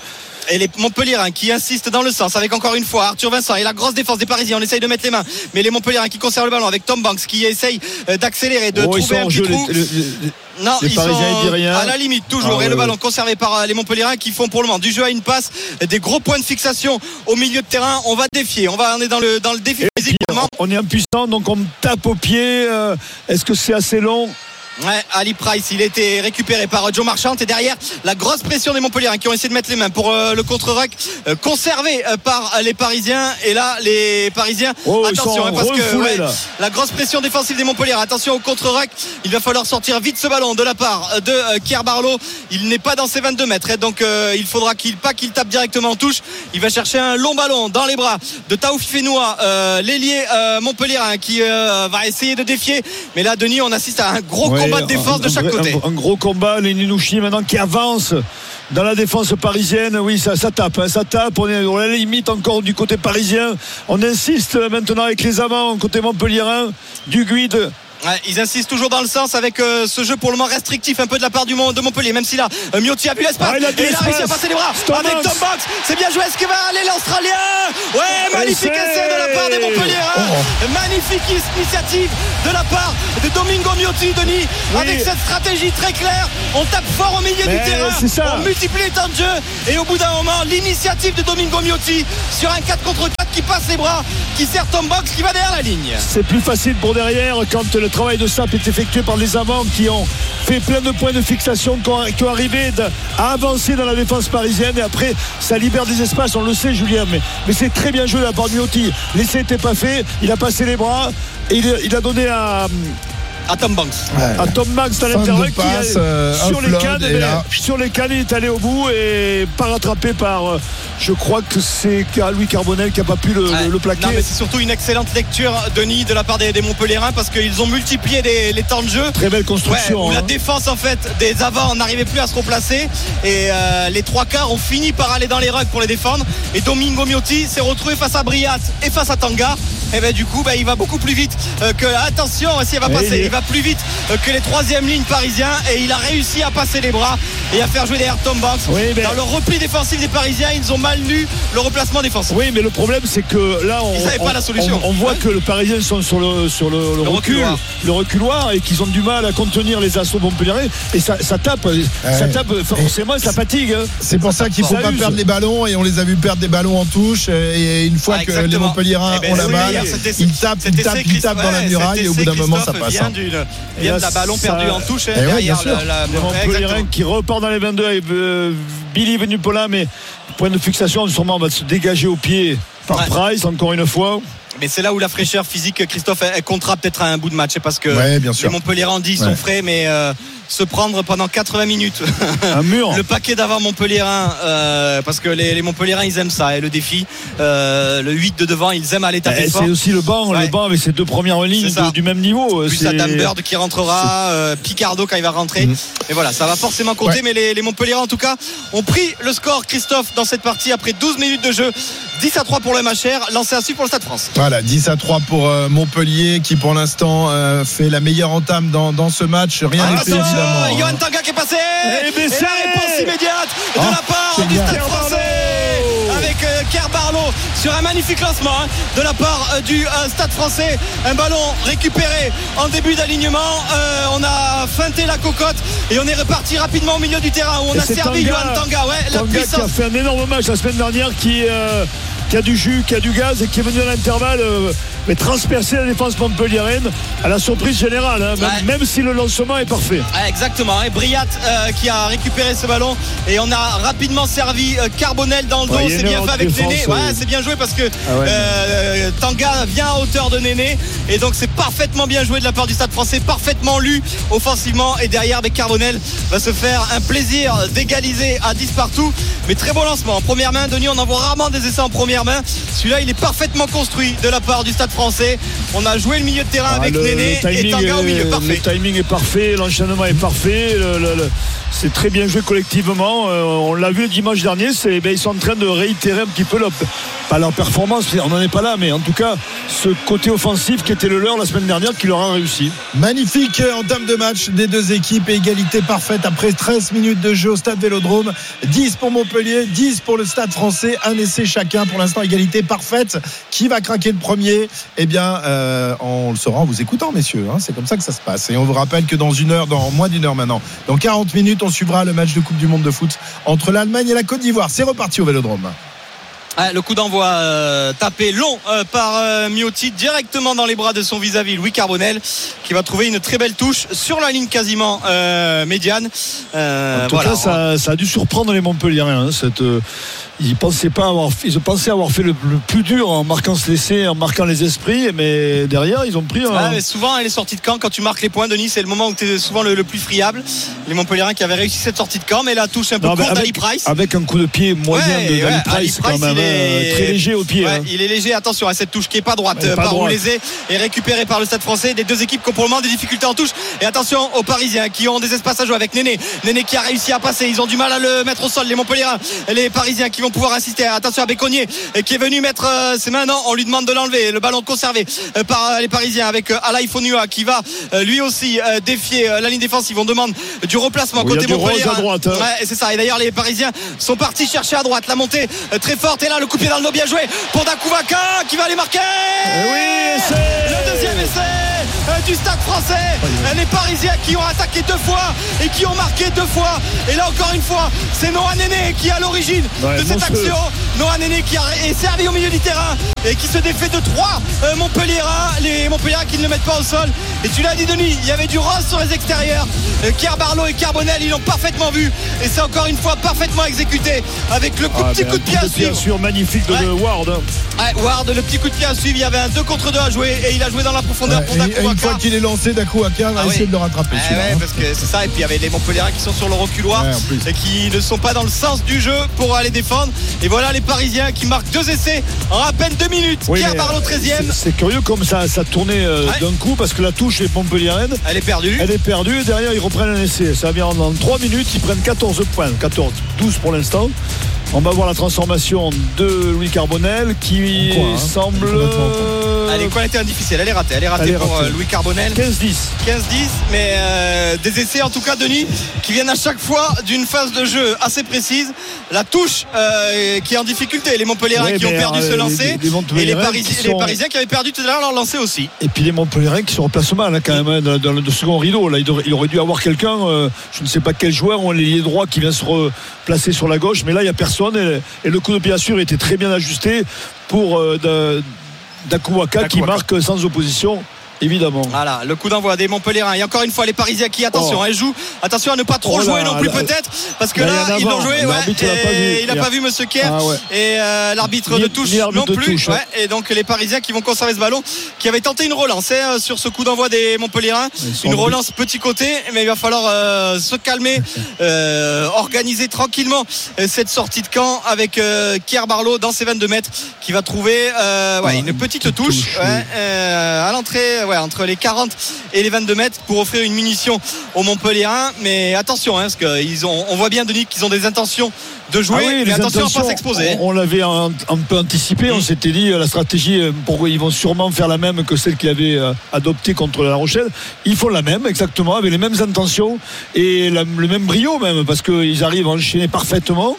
Et les Montpelliérains qui insistent dans le sens avec encore une fois Arthur Vincent et la grosse défense des Parisiens. On essaye de mettre les mains, mais les Montpelliérains qui conservent le ballon avec Tom Banks qui essaye d'accélérer, de oh, trouver un petit trou. Les, les, les, non, les ils Parisiens sont ils disent rien. À la limite toujours. Ah, et ouais, le ballon ouais. conservé par les Montpelliérains qui font pour le moment du jeu à une passe, des gros points de fixation au milieu de terrain. On va défier. On va on est dans le dans le défi physique. On est impuissant, donc on tape au pied. Euh, est-ce que c'est assez long? Ouais, Ali Price, il a été récupéré par Joe Marchant et derrière la grosse pression des Montpelliérains qui ont essayé de mettre les mains pour euh, le contre-ruck euh, conservé euh, par les Parisiens. Et là les Parisiens oh, attention hein, parce que ouais, la grosse pression défensive des Montpelliérains, attention au contre-ruck, il va falloir sortir vite ce ballon de la part de euh, Kier Barlow. Il n'est pas dans ses vingt-deux mètres hein, donc euh, il faudra qu'il pas qu'il tape directement en touche. Il va chercher un long ballon dans les bras de Taouf Fenoua, euh, l'ailier euh, Montpelliérain qui euh, va essayer de défier, mais là Denis on assiste à un gros ouais, combat de défense un, de chaque un, côté un, un gros combat. Les Ninouchi maintenant qui avance dans la défense parisienne. Oui, ça, ça tape, hein, ça tape. On est à la limite encore du côté parisien. On insiste maintenant avec les avants côté montpelliérain. Duguid. Ouais, ils insistent toujours dans le sens avec euh, ce jeu pour le moment restrictif un peu de la part du de Montpellier, même si là euh, Miotti a vu l'espace ah, il a et il a réussi à passer les bras Tom avec Tom Box. C'est bien joué, est-ce qu'il va aller l'Australien? Ouais, magnifique essai de la part des Montpelliérains. Oh. Magnifique initiative de la part de Domingo Miotti, Denis, oui. Avec cette stratégie très claire. On tape fort au milieu Mais du terrain, on multiplie les temps de jeu et au bout d'un moment l'initiative de Domingo Miotti sur un quatre contre quatre qui passe les bras, qui sert Tom Box qui va derrière la ligne. C'est plus facile pour derrière quand le travail de sape est effectué par les avants qui ont fait plein de points de fixation, qui ont, qui ont arrivé à avancer dans la défense parisienne et après ça libère des espaces, on le sait Julien, mais, mais c'est très bien joué de la part de Miotti. L'essai n'était pas fait, il a passé les bras et il, il a donné à à Tom Banks ouais. à Tom Banks dans l'intervalle qui est euh, sur les cannes mais, sur les cannes il est allé au bout et pas rattrapé par euh, je crois que c'est Louis Carbonel qui n'a pas pu le, ouais. le, le plaquer. Non mais c'est surtout une excellente lecture Denis de la part des, des Montpelliérains parce qu'ils ont multiplié des, les temps de jeu. Très belle construction ouais, où hein. La défense en fait des avants n'arrivait plus à se replacer et euh, les trois quarts ont fini par aller dans les rucks pour les défendre et Domingo Miotti s'est retrouvé face à Briat et face à Tanga et ben du coup ben, il va beaucoup plus vite euh, que attention si elle va passer il, il va plus vite euh, que les troisième lignes parisiens et il a réussi à passer les bras et à faire jouer derrière Tom Banks. Oui, mais... dans le repli défensif des Parisiens ils ont mal lu le replacement défensif. Oui mais le problème c'est que là on, on, pas la solution. on, on voit ouais. que les Parisiens sont sur le, sur le, le, le recul reculoir. le reculoir et qu'ils ont du mal à contenir les assauts montpelliérains et ça, ça tape ouais. ça tape forcément ça fatigue hein. C'est pour ça qu'il ne faut ça pas use. perdre les ballons et on les a vu perdre des ballons en touche et une fois ah, que les Montpelliérains eh ben, ont la balle ils tapent ils tapent ils tapent dans la muraille et au bout d'un moment ça passe vient de la ballon perdu en touche derrière les Montpelliérains qui repart dans les vingt-deux avec Billy Venupola mais point de fixation sûrement va se dégager au pied par ouais. Price encore une fois. Mais c'est là où la fraîcheur physique Christophe elle comptera peut-être à un bout de match parce que ouais, les Montpelliérains dit ouais. sont frais mais euh, se prendre pendant quatre-vingts minutes un mur le paquet d'avant Montpelliérain euh, parce que les, les Montpelliérains ils aiment ça et le défi euh, le huit de devant ils aiment aller taper et fort c'est aussi le banc ouais. le banc avec ses deux premières lignes de, du même niveau plus Adam Bird qui rentrera euh, Picardo quand il va rentrer mmh. et voilà ça va forcément compter ouais. mais les, les Montpelliérains en tout cas ont pris le score Christophe dans cette partie après douze minutes de jeu dix à trois pour le M H R lancé à suivre pour le Stade France. Voilà dix à trois pour euh, Montpellier qui pour l'instant euh, fait la meilleure entame dans, dans ce match rien n'est fait évidemment. Johan Tanga qui est passé et, et la réponse immédiate de oh, la part du Stade Français avec euh, Kier Barlow sur un magnifique lancement hein, de la part euh, du euh, Stade Français, un ballon récupéré en début d'alignement euh, on a feinté la cocotte et on est reparti rapidement au milieu du terrain où on et a servi Tanga, Johan Tanga ouais, Tanga la puissance qui a fait un énorme match la semaine dernière qui euh... qui a du jus, qui a du gaz et qui est venu à l'intervalle euh, mais transpercer la défense montpelliéraine à la surprise générale hein, même, ouais. même si le lancement est parfait ouais, exactement et Briat euh, qui a récupéré ce ballon et on a rapidement servi euh, Carbonel dans le dos ouais, c'est bien fait avec Néné ouais, ouais, c'est bien joué parce que ah ouais, euh, Tanga vient à hauteur de Néné et donc c'est parfaitement bien joué de la part du Stade Français parfaitement lu offensivement et derrière Carbonel va se faire un plaisir d'égaliser à dix partout mais très bon lancement en première main Denis on en voit rarement des essais en première main celui-là il est parfaitement construit de la part du Stade Français on a joué le milieu de terrain ah, avec le, Néné le et Tanga au milieu parfait le timing est parfait l'enchaînement est parfait le, le, le, c'est très bien joué collectivement euh, on l'a vu le dimanche dernier c'est, ben, ils sont en train de réitérer un petit peu leur, pas leur performance on n'en est pas là mais en tout cas ce côté offensif qui était le leur la semaine dernière qui leur a réussi. Magnifique entame de match des deux équipes et égalité parfaite après treize minutes de jeu au Stade Vélodrome dix pour Montpellier dix pour le Stade Français un essai chacun pour l'instant égalité parfaite qui va craquer le premier eh bien euh, on le saura en vous écoutant messieurs hein, c'est comme ça que ça se passe et on vous rappelle que dans une heure dans moins d'une heure maintenant dans quarante minutes on suivra le match de Coupe du Monde de foot entre l'Allemagne et la Côte d'Ivoire c'est reparti au Vélodrome. Ah, le coup d'envoi euh, tapé long euh, par euh, Miotti directement dans les bras de son vis-à-vis Louis Carbonel, qui va trouver une très belle touche sur la ligne quasiment euh, médiane. Euh, en tout voilà. cas, ça, ça a dû surprendre les Montpelliérains. Hein, cette, euh, ils pensaient pas avoir, ils pensaient avoir fait le, le plus dur en marquant ce essai, en marquant les esprits, mais derrière ils ont pris. Ah, un... mais souvent les sorties de camp, quand tu marques les points, Denis, c'est le moment où tu es souvent le, le plus friable. Les Montpelliérains qui avaient réussi cette sortie de camp, mais la touche un peu non, courte d'Ali avec, Price. Avec un coup de pied moyen ouais, de d'Ali ouais, Price, Price, quand même, est... très léger au pied. Ouais, hein. Il est léger, attention à cette touche qui est pas droite pas par droite. Oulésé et récupérée par le Stade Français. Des deux équipes qui ont pour le moment des difficultés en touche. Et attention aux Parisiens qui ont des espaces à jouer avec Néné. Néné qui a réussi à passer. Ils ont du mal à le mettre au sol, les Montpelliérains. Les Parisiens qui vont pouvoir insister. Attention à Béconnier qui est venu mettre euh, ses mains. Non, on lui demande de l'enlever. Le ballon conservé euh, par euh, les Parisiens avec euh, Alaï Fonua qui va euh, lui aussi euh, défier euh, la ligne défensive. On demande du replacement oui, côté Montpellier. À droite, hein. Ouais, c'est ça. Et d'ailleurs, les Parisiens sont partis chercher à droite la montée euh, très forte. Et là, le coup de pied dans le dos bien joué pour Dakouvaka qui va aller marquer. Et oui, c'est le deuxième essai euh, du Stade Français. Euh, les Parisiens qui ont attaqué deux fois et qui ont marqué deux fois. Et là, encore une fois, c'est Noah Néné qui est à l'origine ouais, de cette action. Noah Néné qui a, est servi au milieu du terrain et qui se défait de trois euh, Montpelliérains. Les Montpelliérains qui ne le mettent pas au sol. Et tu l'as dit, Denis, il y avait du rose sur les extérieurs. Euh, Kier Barlow et Carbonel, ils l'ont parfaitement vu. Et c'est encore une fois parfaitement exécuté avec le coup, ah, petit coup de pied à suivre. Bien sûr, magnifique de ouais. Ward. Ouais, Ward, le petit coup de pied à suivre. Il y avait un deux contre deux à jouer et il a joué dans la profondeur ouais, pour Dakouvaka. Une fois qu'il est lancé, Dakouvaka va ah, essayer oui. de le rattraper. Eh ouais, parce que c'est ça. Et puis il y avait les Montpelliérains qui sont sur le reculoir ouais, et qui ne sont pas dans le sens du jeu pour aller défendre. Et voilà les Parisiens qui marquent deux essais en à peine deux minutes. Oui, Kier Barlow treizième. C'est, c'est curieux comme ça, ça tournait euh, ouais. d'un coup parce que la touche est Montpelliéraine. Elle est perdue. Elle est perdue et derrière ils reprennent un essai. Ça vient en trois minutes, ils prennent quatorze points. quatorze, douze pour l'instant. On va voir la transformation de Louis Carbonel qui quoi, hein, semble. Elle est quoi, elle était difficile, elle est ratée. Elle est ratée elle est pour ratée. Louis Carbonel. quinze dix. quinze dix, mais euh, des essais en tout cas, Denis, qui viennent à chaque fois d'une phase de jeu assez précise. La touche euh, qui est en difficulté. Les Montpelliérains oui, qui ont perdu euh, ce lancer. Les, les et les, Paris- sont... les Parisiens qui avaient perdu tout à l'heure leur lancer aussi. Et puis les Montpelliérains qui se replacent mal, là, quand même, hein, dans, dans le second rideau. Là, il, aurait, il aurait dû avoir quelqu'un, euh, je ne sais pas quel joueur, ou un ailier droit qui vient se replacer sur la gauche. Mais là, il n'y a personne. Et, et le coup de pied à suivre était très bien ajusté pour euh, Dakouvaka qui marque sans opposition. Évidemment. Voilà, le coup d'envoi des Montpelliérains. Et encore une fois, les Parisiens qui, attention, oh. elles jouent. Attention à ne pas trop oh jouer là, non plus, là, peut-être. Parce que là, là ils l'ont joué. Ouais, et il n'a pas vu Monsieur Kier. Ah, ouais. Et euh, l'arbitre ni, de touche non plus. Touche, ouais. Ouais. Et donc, les Parisiens qui vont conserver ce ballon, qui avait tenté une relance hein, sur ce coup d'envoi des Montpelliérains. Une relance but. Petit côté, mais il va falloir euh, se calmer, euh, organiser tranquillement euh, cette sortie de camp avec euh, Kier Barlow dans ses vingt-deux mètres qui va trouver euh, ouais, ah, une petite touche, touche ouais, oui. euh, à l'entrée. Ouais, entre les quarante et les vingt-deux mètres pour offrir une munition aux Montpelliérains. Mais attention, hein, parce qu'ils ont, on voit bien, Denis, qu'ils ont des intentions de jouer. Ah oui, mais attention à ne pas s'exposer. On, on l'avait un, un peu anticipé. Mmh. On s'était dit la stratégie, pourquoi ils vont sûrement faire la même que celle qu'ils avaient adoptée contre La Rochelle. Ils font la même, exactement, avec les mêmes intentions et la, le même brio même, parce qu'ils arrivent à enchaîner parfaitement.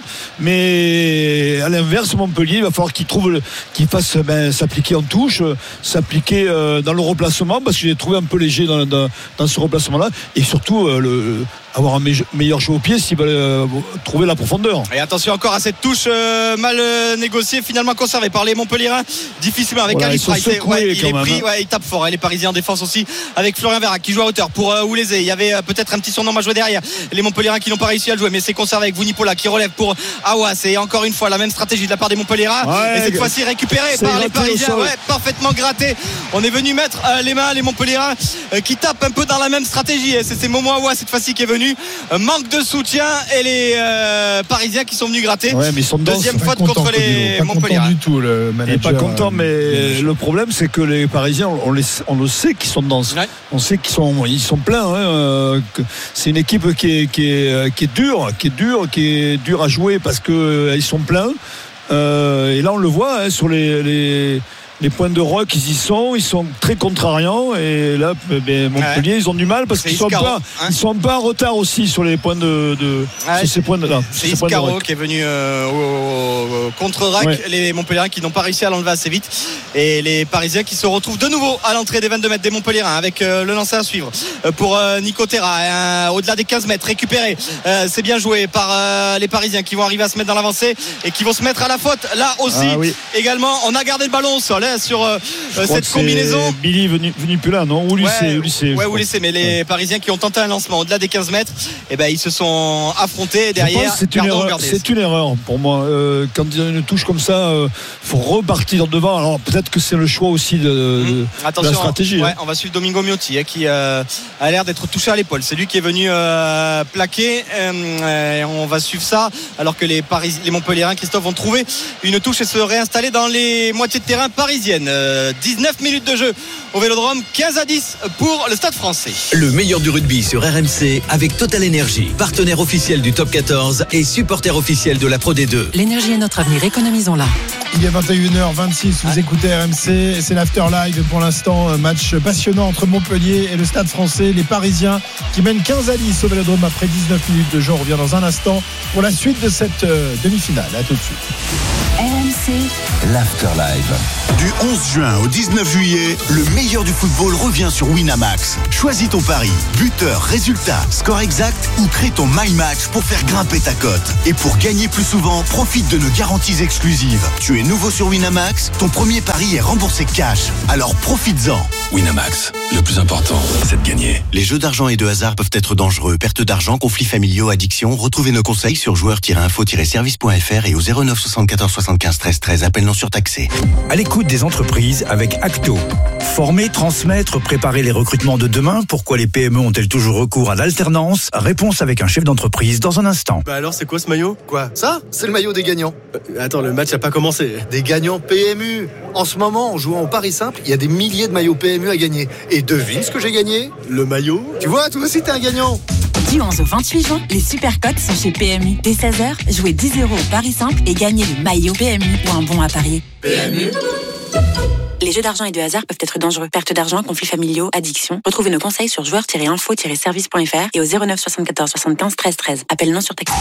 Mais à l'inverse, Montpellier, il va falloir qu'ils trouvent, qu'ils fassent ben, s'appliquer en touche, s'appliquer euh, dans le replacement, parce que j'ai trouvé un peu léger dans, dans, dans ce replacement-là, et surtout euh, le avoir un meilleur jeu au pied s'ils veulent euh, trouver la profondeur. Et attention encore à cette touche euh, mal euh, négociée, finalement conservée par les Montpelliérains difficilement avec voilà, Ali Price. Ouais, il est pris, ouais, il tape fort. Les Parisiens en défense aussi avec Florian Verrac qui joue à hauteur pour euh, Oulésé. Il y avait euh, peut-être un petit surnom à jouer derrière. Les Montpelliérains qui n'ont pas réussi à le jouer, mais c'est conservé avec Vunipola qui relève pour Awas. Et encore une fois la même stratégie de la part des Montpelliérains. Ouais, et cette fois-ci récupéré par les Parisiens. Ouais, parfaitement gratté. On est venu mettre euh, les mains les Montpelliérains euh, qui tapent un peu dans la même stratégie. Et c'est, c'est Momo Awas cette fois-ci qui est venu. Euh, manque de soutien et les euh, Parisiens qui sont venus gratter. Ouais, mais ils sont deuxième faute contre les Montpellier. Pas content du tout le manager. Pas content, mais euh, le problème c'est que les Parisiens, on, les, on le sait qu'ils sont denses. Ouais. On sait qu'ils sont, ils sont pleins. Hein, euh, c'est une équipe qui est, qui est, qui est dure, qui est dure, qui est dure à jouer parce que euh, ils sont pleins. Euh, et là, on le voit hein, sur les, les les points de rock, ils y sont, ils sont très contrariants. Et là, ben, Montpellier, ouais. ils ont du mal parce c'est qu'ils sont, pas, hein. ils sont un peu en retard aussi sur les points de. de ouais, sur ces points de là. C'est Iscaro qui est venu euh, au, au contre-rack. Ouais. Les Montpelliérains qui n'ont pas réussi à l'enlever assez vite. Et les Parisiens qui se retrouvent de nouveau à l'entrée des vingt-deux mètres des Montpelliérains avec euh, le lancer à suivre euh, pour euh, Nico Terra. Euh, au-delà des quinze mètres, récupéré. Euh, c'est bien joué par euh, les Parisiens qui vont arriver à se mettre dans l'avancée et qui vont se mettre à la faute là aussi. Ah, oui. Également, on a gardé le ballon au sol hein, sur euh, cette combinaison. Billy venu, venu plus là, non? Ou lycée, ouais, lycée, ouais, ou lycée, mais les ouais. Parisiens qui ont tenté un lancement au-delà des quinze mètres, et eh ben, ils se sont affrontés derrière. C'est une, erreur, c'est une erreur pour moi. Euh, quand il y a une touche comme ça, il euh, faut repartir devant. Alors peut-être que c'est le choix aussi de, de, Attention, de la stratégie. Ouais, hein. On va suivre Domingo Miotti hein, qui euh, a l'air d'être touché à l'épaule. C'est lui qui est venu euh, plaquer. Euh, on va suivre ça alors que les, Paris, les Montpelliérains, Christophe, vont trouver une touche et se réinstaller dans les moitiés de terrain parisiennes. Euh, dix-neuf minutes de jeu au Vélodrome, quinze à dix pour le Stade Français. Le meilleur du rugby sur R M C avec Total Energy, partenaire officiel du Top quatorze et supporter officiel de la Pro D deux. L'énergie est notre avenir, économisons-la. Il est vingt et une heures vingt-six, vous écoutez R M C, c'est l'After Live pour l'instant, match passionnant entre Montpellier et le Stade Français. Les Parisiens qui mènent quinze à dix au Vélodrome après dix-neuf minutes de jeu. On revient dans un instant pour la suite de cette euh, demi-finale. À tout de suite. R M C, l'After Live. Du onze juin au dix-neuf juillet, le meilleur du football revient sur Winamax. Choisis ton pari, buteur, résultat, score exact ou crée ton My Match pour faire grimper ta cote. Et pour gagner plus souvent, profite de nos garanties exclusives. Tu es nouveau sur Winamax, ton premier pari est remboursé cash. Alors profites-en. Winamax, le plus important, c'est de gagner. Les jeux d'argent et de hasard peuvent être dangereux. Perte d'argent, conflits familiaux, addiction. Retrouvez nos conseils sur joueurs tiret info tiret service point f r et au zéro neuf soixante-quatorze soixante-quinze treize treize. Appel non surtaxé. À l'écoute des entreprises avec Acto. Former, transmettre, préparer les recrutements de demain. Pourquoi les P M E ont-elles toujours recours à l'alternance? Réponse avec un chef d'entreprise dans un instant. Bah alors, c'est quoi ce maillot? Quoi? Ça? C'est le maillot des gagnants. Euh, attends, le match n'a pas commencé. Des gagnants P M U. En ce moment, en jouant au Paris Simple, il y a des milliers de maillots P M U à gagner. Et devine ce que j'ai gagné? Le maillot? Tu vois, toi aussi t'es un gagnant. Du onze au vingt-huit juin, les super cotes sont chez P M U. Dès seize heures, jouez dix euros au Paris Simple et gagnez le maillot P M U ou un bon à parier. P M U. Les jeux d'argent et de hasard peuvent être dangereux. Perte d'argent, conflits familiaux, addiction. Retrouvez nos conseils sur joueurs tiret info tiret service point f r et au zéro neuf soixante-quatorze soixante-quinze treize treize. Appel non surtaxé.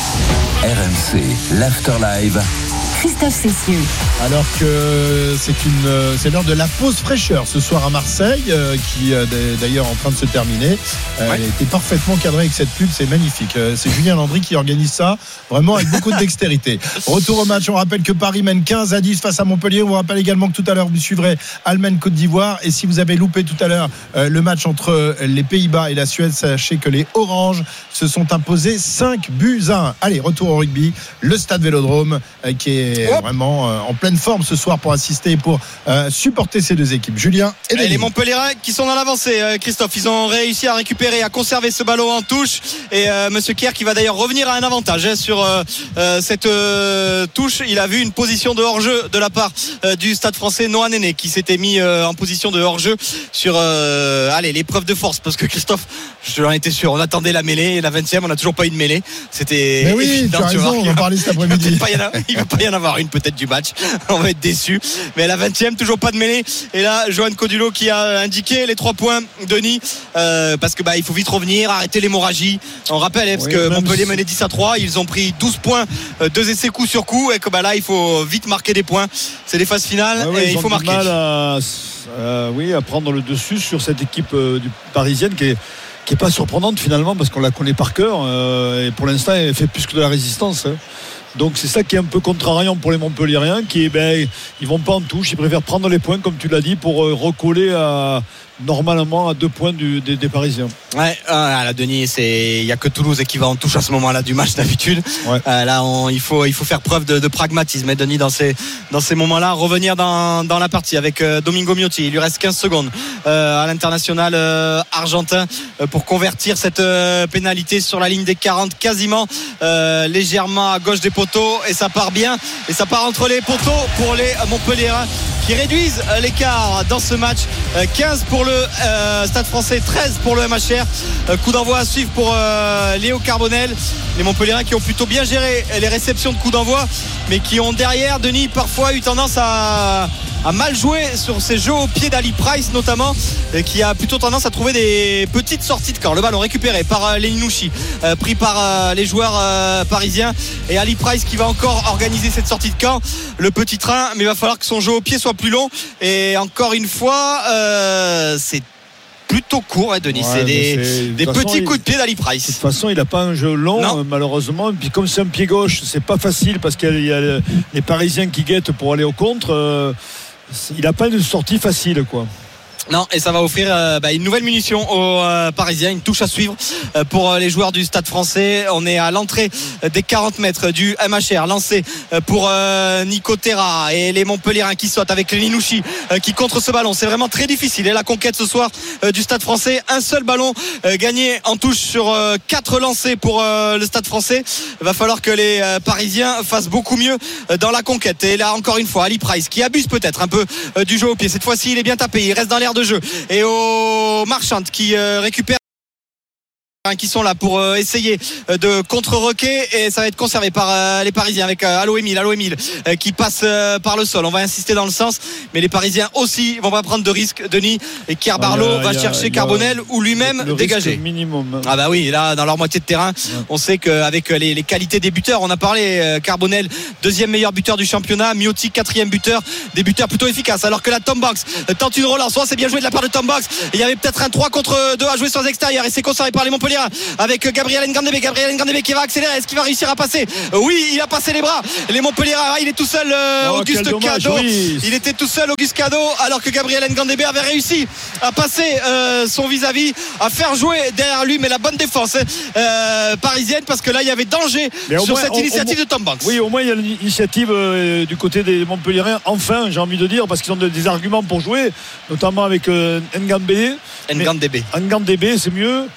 R M C, l'After Live. Christophe Cessieux. Alors que c'est une, c'est l'heure de la pause fraîcheur ce soir à Marseille, euh, qui est d'ailleurs en train de se terminer. Euh, ouais. Elle était parfaitement cadrée avec cette pub, c'est magnifique. Euh, c'est Julien Landry qui organise ça, vraiment avec beaucoup de dextérité. Retour au match, on rappelle que Paris mène quinze à dix face à Montpellier. On vous rappelle également que tout à l'heure vous suivrez Allemagne-Côte d'Ivoire. Et si vous avez loupé tout à l'heure euh, le match entre les Pays-Bas et la Suède, sachez que les Oranges se sont imposés cinq buts à un. Allez, retour au rugby, le Stade Vélodrome euh, qui est vraiment euh, en pleine forme ce soir pour assister et pour euh, supporter ces deux équipes. Julien et, et les Montpelliérains qui sont dans l'avancée, euh, Christophe, ils ont réussi à récupérer, à conserver ce ballon en touche et euh, Monsieur Kerr qui va d'ailleurs revenir à un avantage hein, sur euh, euh, cette euh, touche. Il a vu une position de hors-jeu de la part euh, du Stade Français, Noah Néné qui s'était mis euh, en position de hors-jeu sur euh, allez, l'épreuve de force parce que Christophe, je l'en étais sûr, on attendait la mêlée et la vingtième, on n'a toujours pas eu de mêlée. C'était mais oui, évident, tu as raison, on va parler cet après-midi. Il va pas y en avoir une peut-être du match, on va être déçus, mais à la vingtième toujours pas de mêlée et là Johan Codulot qui a indiqué les trois points Denis euh, parce que bah il faut vite revenir, arrêter l'hémorragie, on rappelle hein, parce oui, que Montpellier si... menait dix à trois, ils ont pris douze points, euh, deux essais coup sur coup et que bah là il faut vite marquer des points, c'est les phases finales ah ouais, et il faut marquer mal à, euh, oui, à prendre le dessus sur cette équipe euh, du parisienne qui est qui est pas surprenante finalement parce qu'on la connaît par cœur euh, et pour l'instant elle fait plus que de la résistance hein. Donc c'est ça qui est un peu contrariant pour les Montpelliérains qui ben, ils vont pas en touche, ils préfèrent prendre les points comme tu l'as dit pour recoller à normalement à deux points du, des, des Parisiens. Ouais, euh, là Denis, c'est il y a que Toulouse qui va en touche à ce moment-là du match d'habitude. Ouais. Euh, là, on, il faut il faut faire preuve de, de pragmatisme. Et Denis dans ces dans ces moments-là, revenir dans dans la partie avec euh, Domingo Miotti. Il lui reste quinze secondes euh, à l'international euh, argentin euh, pour convertir cette euh, pénalité sur la ligne des quarante, quasiment euh, légèrement à gauche des poteaux et ça part bien et ça part entre les poteaux pour les Montpelliérains qui réduisent l'écart dans ce match. quinze pour le euh, Stade Français, treize pour le M H R. Euh, coup d'envoi à suivre pour euh, Léo Carbonel. Les Montpelliérains qui ont plutôt bien géré les réceptions de coups d'envoi, mais qui ont derrière, Denis, parfois eu tendance à, a mal joué sur ses jeux au pied d'Ali Price notamment, qui a plutôt tendance à trouver des petites sorties de camp. Le ballon récupéré par Leninouchi, pris par les joueurs parisiens, et Ali Price qui va encore organiser cette sortie de camp, le petit train, mais il va falloir que son jeu au pied soit plus long. Et encore une fois, euh, c'est plutôt court, hein, Denis. Ouais, c'est des, c'est, des petits façon, coups de pied d'Ali Price. De toute façon, il n'a pas un jeu long, euh, malheureusement. Et puis, comme c'est un pied gauche, c'est pas facile parce qu'il y a, il y a les Parisiens qui guettent pour aller au contre. Euh, il n'a pas une sortie facile, quoi. Non, et ça va offrir euh, bah, une nouvelle munition aux euh, Parisiens, une touche à suivre euh, pour euh, les joueurs du Stade Français. On est à l'entrée euh, des quarante mètres du M H R, lancé euh, pour euh, Nico Terra et les Montpelliérains qui sautent avec Leninouchi euh, qui contre ce ballon. C'est vraiment très difficile. Et la conquête ce soir euh, du Stade Français, un seul ballon euh, gagné en touche sur euh, quatre lancés pour euh, le Stade Français. Il va falloir que les euh, Parisiens fassent beaucoup mieux euh, dans la conquête. Et là encore une fois, Ali Price qui abuse peut-être un peu euh, du jeu au pied. Cette fois-ci, il est bien tapé. Il reste dans l'air de jeu, et au Marchand qui euh, récupère, qui sont là pour euh, essayer euh, de contre-roquer, et ça va être conservé par euh, les Parisiens avec euh, Allo Emile Allo Emile euh, qui passe euh, par le sol. On va insister dans le sens, mais les Parisiens aussi vont pas prendre de risques, Denis, et Kier Barlow ouais, va a, chercher Carbonel ou lui-même dégager minimum. Ah bah oui, là dans leur moitié de terrain, ouais. On sait qu'avec les, les qualités des buteurs, on a parlé, euh, Carbonel deuxième meilleur buteur du championnat, Miotti quatrième buteur, des buteurs plutôt efficaces, alors que la Tom Banks euh, tente une relance. Oh, c'est bien joué de la part de Tom Banks. Il y avait peut-être un trois contre deux à jouer sur les extérieurs, et c'est conservé par les Montpellier avec Gabriel Ngandebe. Gabriel Ngandebe qui va accélérer. Est-ce qu'il va réussir à passer? Oui, il a passé les bras. Les Montpellier, ah, il est tout seul, euh, oh, Auguste Cadeau. Oui. Il était tout seul, Auguste Cadeau, alors que Gabriel Ngandebe avait réussi à passer euh, son vis-à-vis, à faire jouer derrière lui, mais la bonne défense euh, parisienne, parce que là il y avait danger sur moins, cette on, initiative on, de Tom Banks. Oui, au moins il y a l'initiative euh, du côté des Montpelliérains, enfin, j'ai envie de dire, parce qu'ils ont des arguments pour jouer, notamment avec euh, Ngandebe. Ngandebe. Ngandebe, c'est mieux.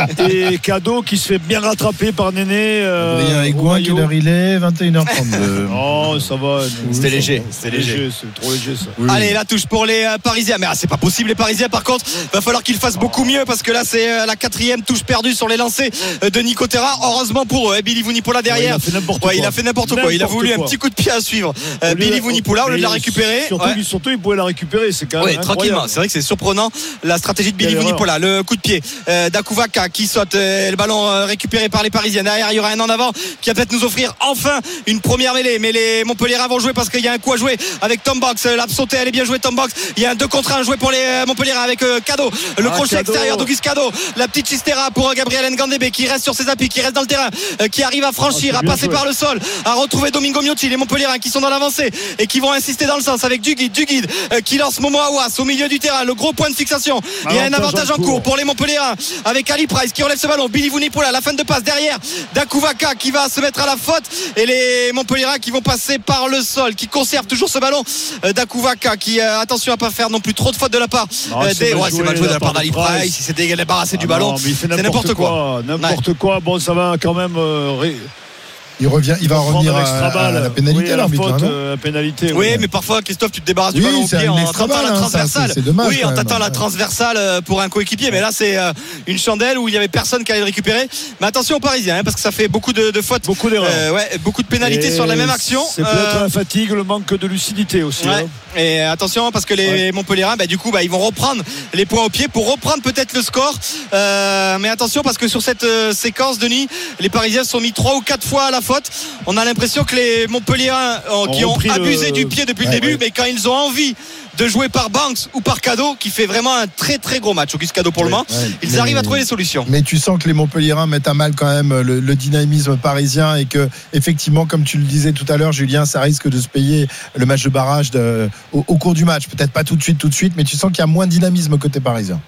Et Cadeau qui se fait bien rattraper par Néné. Euh, il y a Aigouin, quelle heure il est? vingt et une heures trente-deux. Oh, ça va. C'était léger. C'était léger. léger. C'est trop léger, ça. Oui. Allez, la touche pour les euh, Parisiens. Mais ah, c'est pas possible, les Parisiens, par contre. Va falloir qu'ils fassent beaucoup mieux, parce que là, c'est euh, la quatrième touche perdue sur les lancers euh, de Nico Terra. Heureusement pour eux. Et Billy Vunipola derrière. Ouais, il a fait n'importe ouais, quoi. Il a fait n'importe quoi. Il a voulu quoi. un petit coup de pied à suivre. Euh, Billy Vunipola, au lieu de la récupérer. Surtout, ouais. surtout, il pouvait la récupérer. C'est quand même. Oui, tranquillement. C'est vrai que c'est surprenant, la stratégie de Billy Vunipola. Le coup de pied euh, d'Akuvaka qui saute. Euh, le ballon euh, récupéré par les Parisiens. Derrière, il y aura un en avant qui va peut-être nous offrir enfin une première mêlée. Mais les Montpelliérains vont jouer, parce qu'il y a un coup à jouer avec Tom Banks. La sautée, elle est bien jouée, Tom Banks. Il y a un deux contre un joué pour les Montpelliérains avec euh, Cadeau. Le ah, crochet Cadeau. extérieur d'Auguste Cadeau. La petite chistera pour Gabriel Ngandebe qui reste sur ses appuis, qui reste dans le terrain, euh, qui arrive à franchir, ah, à passer joué. par le sol, à retrouver Domingo Miotti. Les Montpelliérains qui sont dans l'avancée et qui vont insister dans le sens avec Duguid. Duguid euh, qui lance Momo Aouas au milieu du terrain. Le gros point de fixation. Ah, il y a un avantage en cours pour les Montpelliérains avec Ali Price qui relève ce ballon. Billy Vunipola, la fin de passe derrière d'Akuvaka qui va se mettre à la faute, et les Montpelliérains qui vont passer par le sol, qui conservent toujours ce ballon d'Akuvaka qui euh, attention à pas faire non plus trop de fautes de la part non, euh, des... ouais, c'est mal joué de la part d'Ali Price. Il s'est débarrassé ah du ballon. Non, c'est n'importe quoi, quoi. n'importe ouais. quoi. Bon, ça va quand même euh, ré... Il revient, il va revenir à, à la pénalité, oui, à la faute, euh, pénalité. Oui, oui, mais parfois, Christophe, tu te débarrasses du oui, ballon au pied en tentant la transversale. Hein, ça, c'est, c'est dommage, oui, en tentant la transversale pour un coéquipier. Mais là, c'est une chandelle où il y avait personne qui allait le récupérer. Mais attention aux Parisiens, hein, parce que ça fait beaucoup de, de fautes, beaucoup d'erreurs, euh, ouais, beaucoup de pénalités et sur la même action. C'est peut-être euh... la fatigue, le manque de lucidité aussi. Ouais. Hein. Et attention, parce que les ouais. Montpelliérains, bah, du coup, bah, ils vont reprendre les points au pied pour reprendre peut-être le score. Euh, mais attention, parce que sur cette euh, séquence, Denis, les Parisiens se sont mis trois ou quatre fois à la faute. On a l'impression que les Montpelliérains euh, qui ont abusé le... du pied depuis ouais, le début, ouais. mais quand ils ont envie de jouer par Banks ou par Cadeau, qui fait vraiment un très très gros match, Auguste Cadeau pour ouais, le moment, ouais. ils mais, arrivent à trouver des solutions. Mais tu sens que les Montpelliérains mettent à mal quand même le, le dynamisme parisien, et que effectivement, comme tu le disais tout à l'heure, Julien, ça risque de se payer le match de barrage de, au, au cours du match. Peut-être pas tout de suite, tout de suite, mais tu sens qu'il y a moins de dynamisme côté parisien.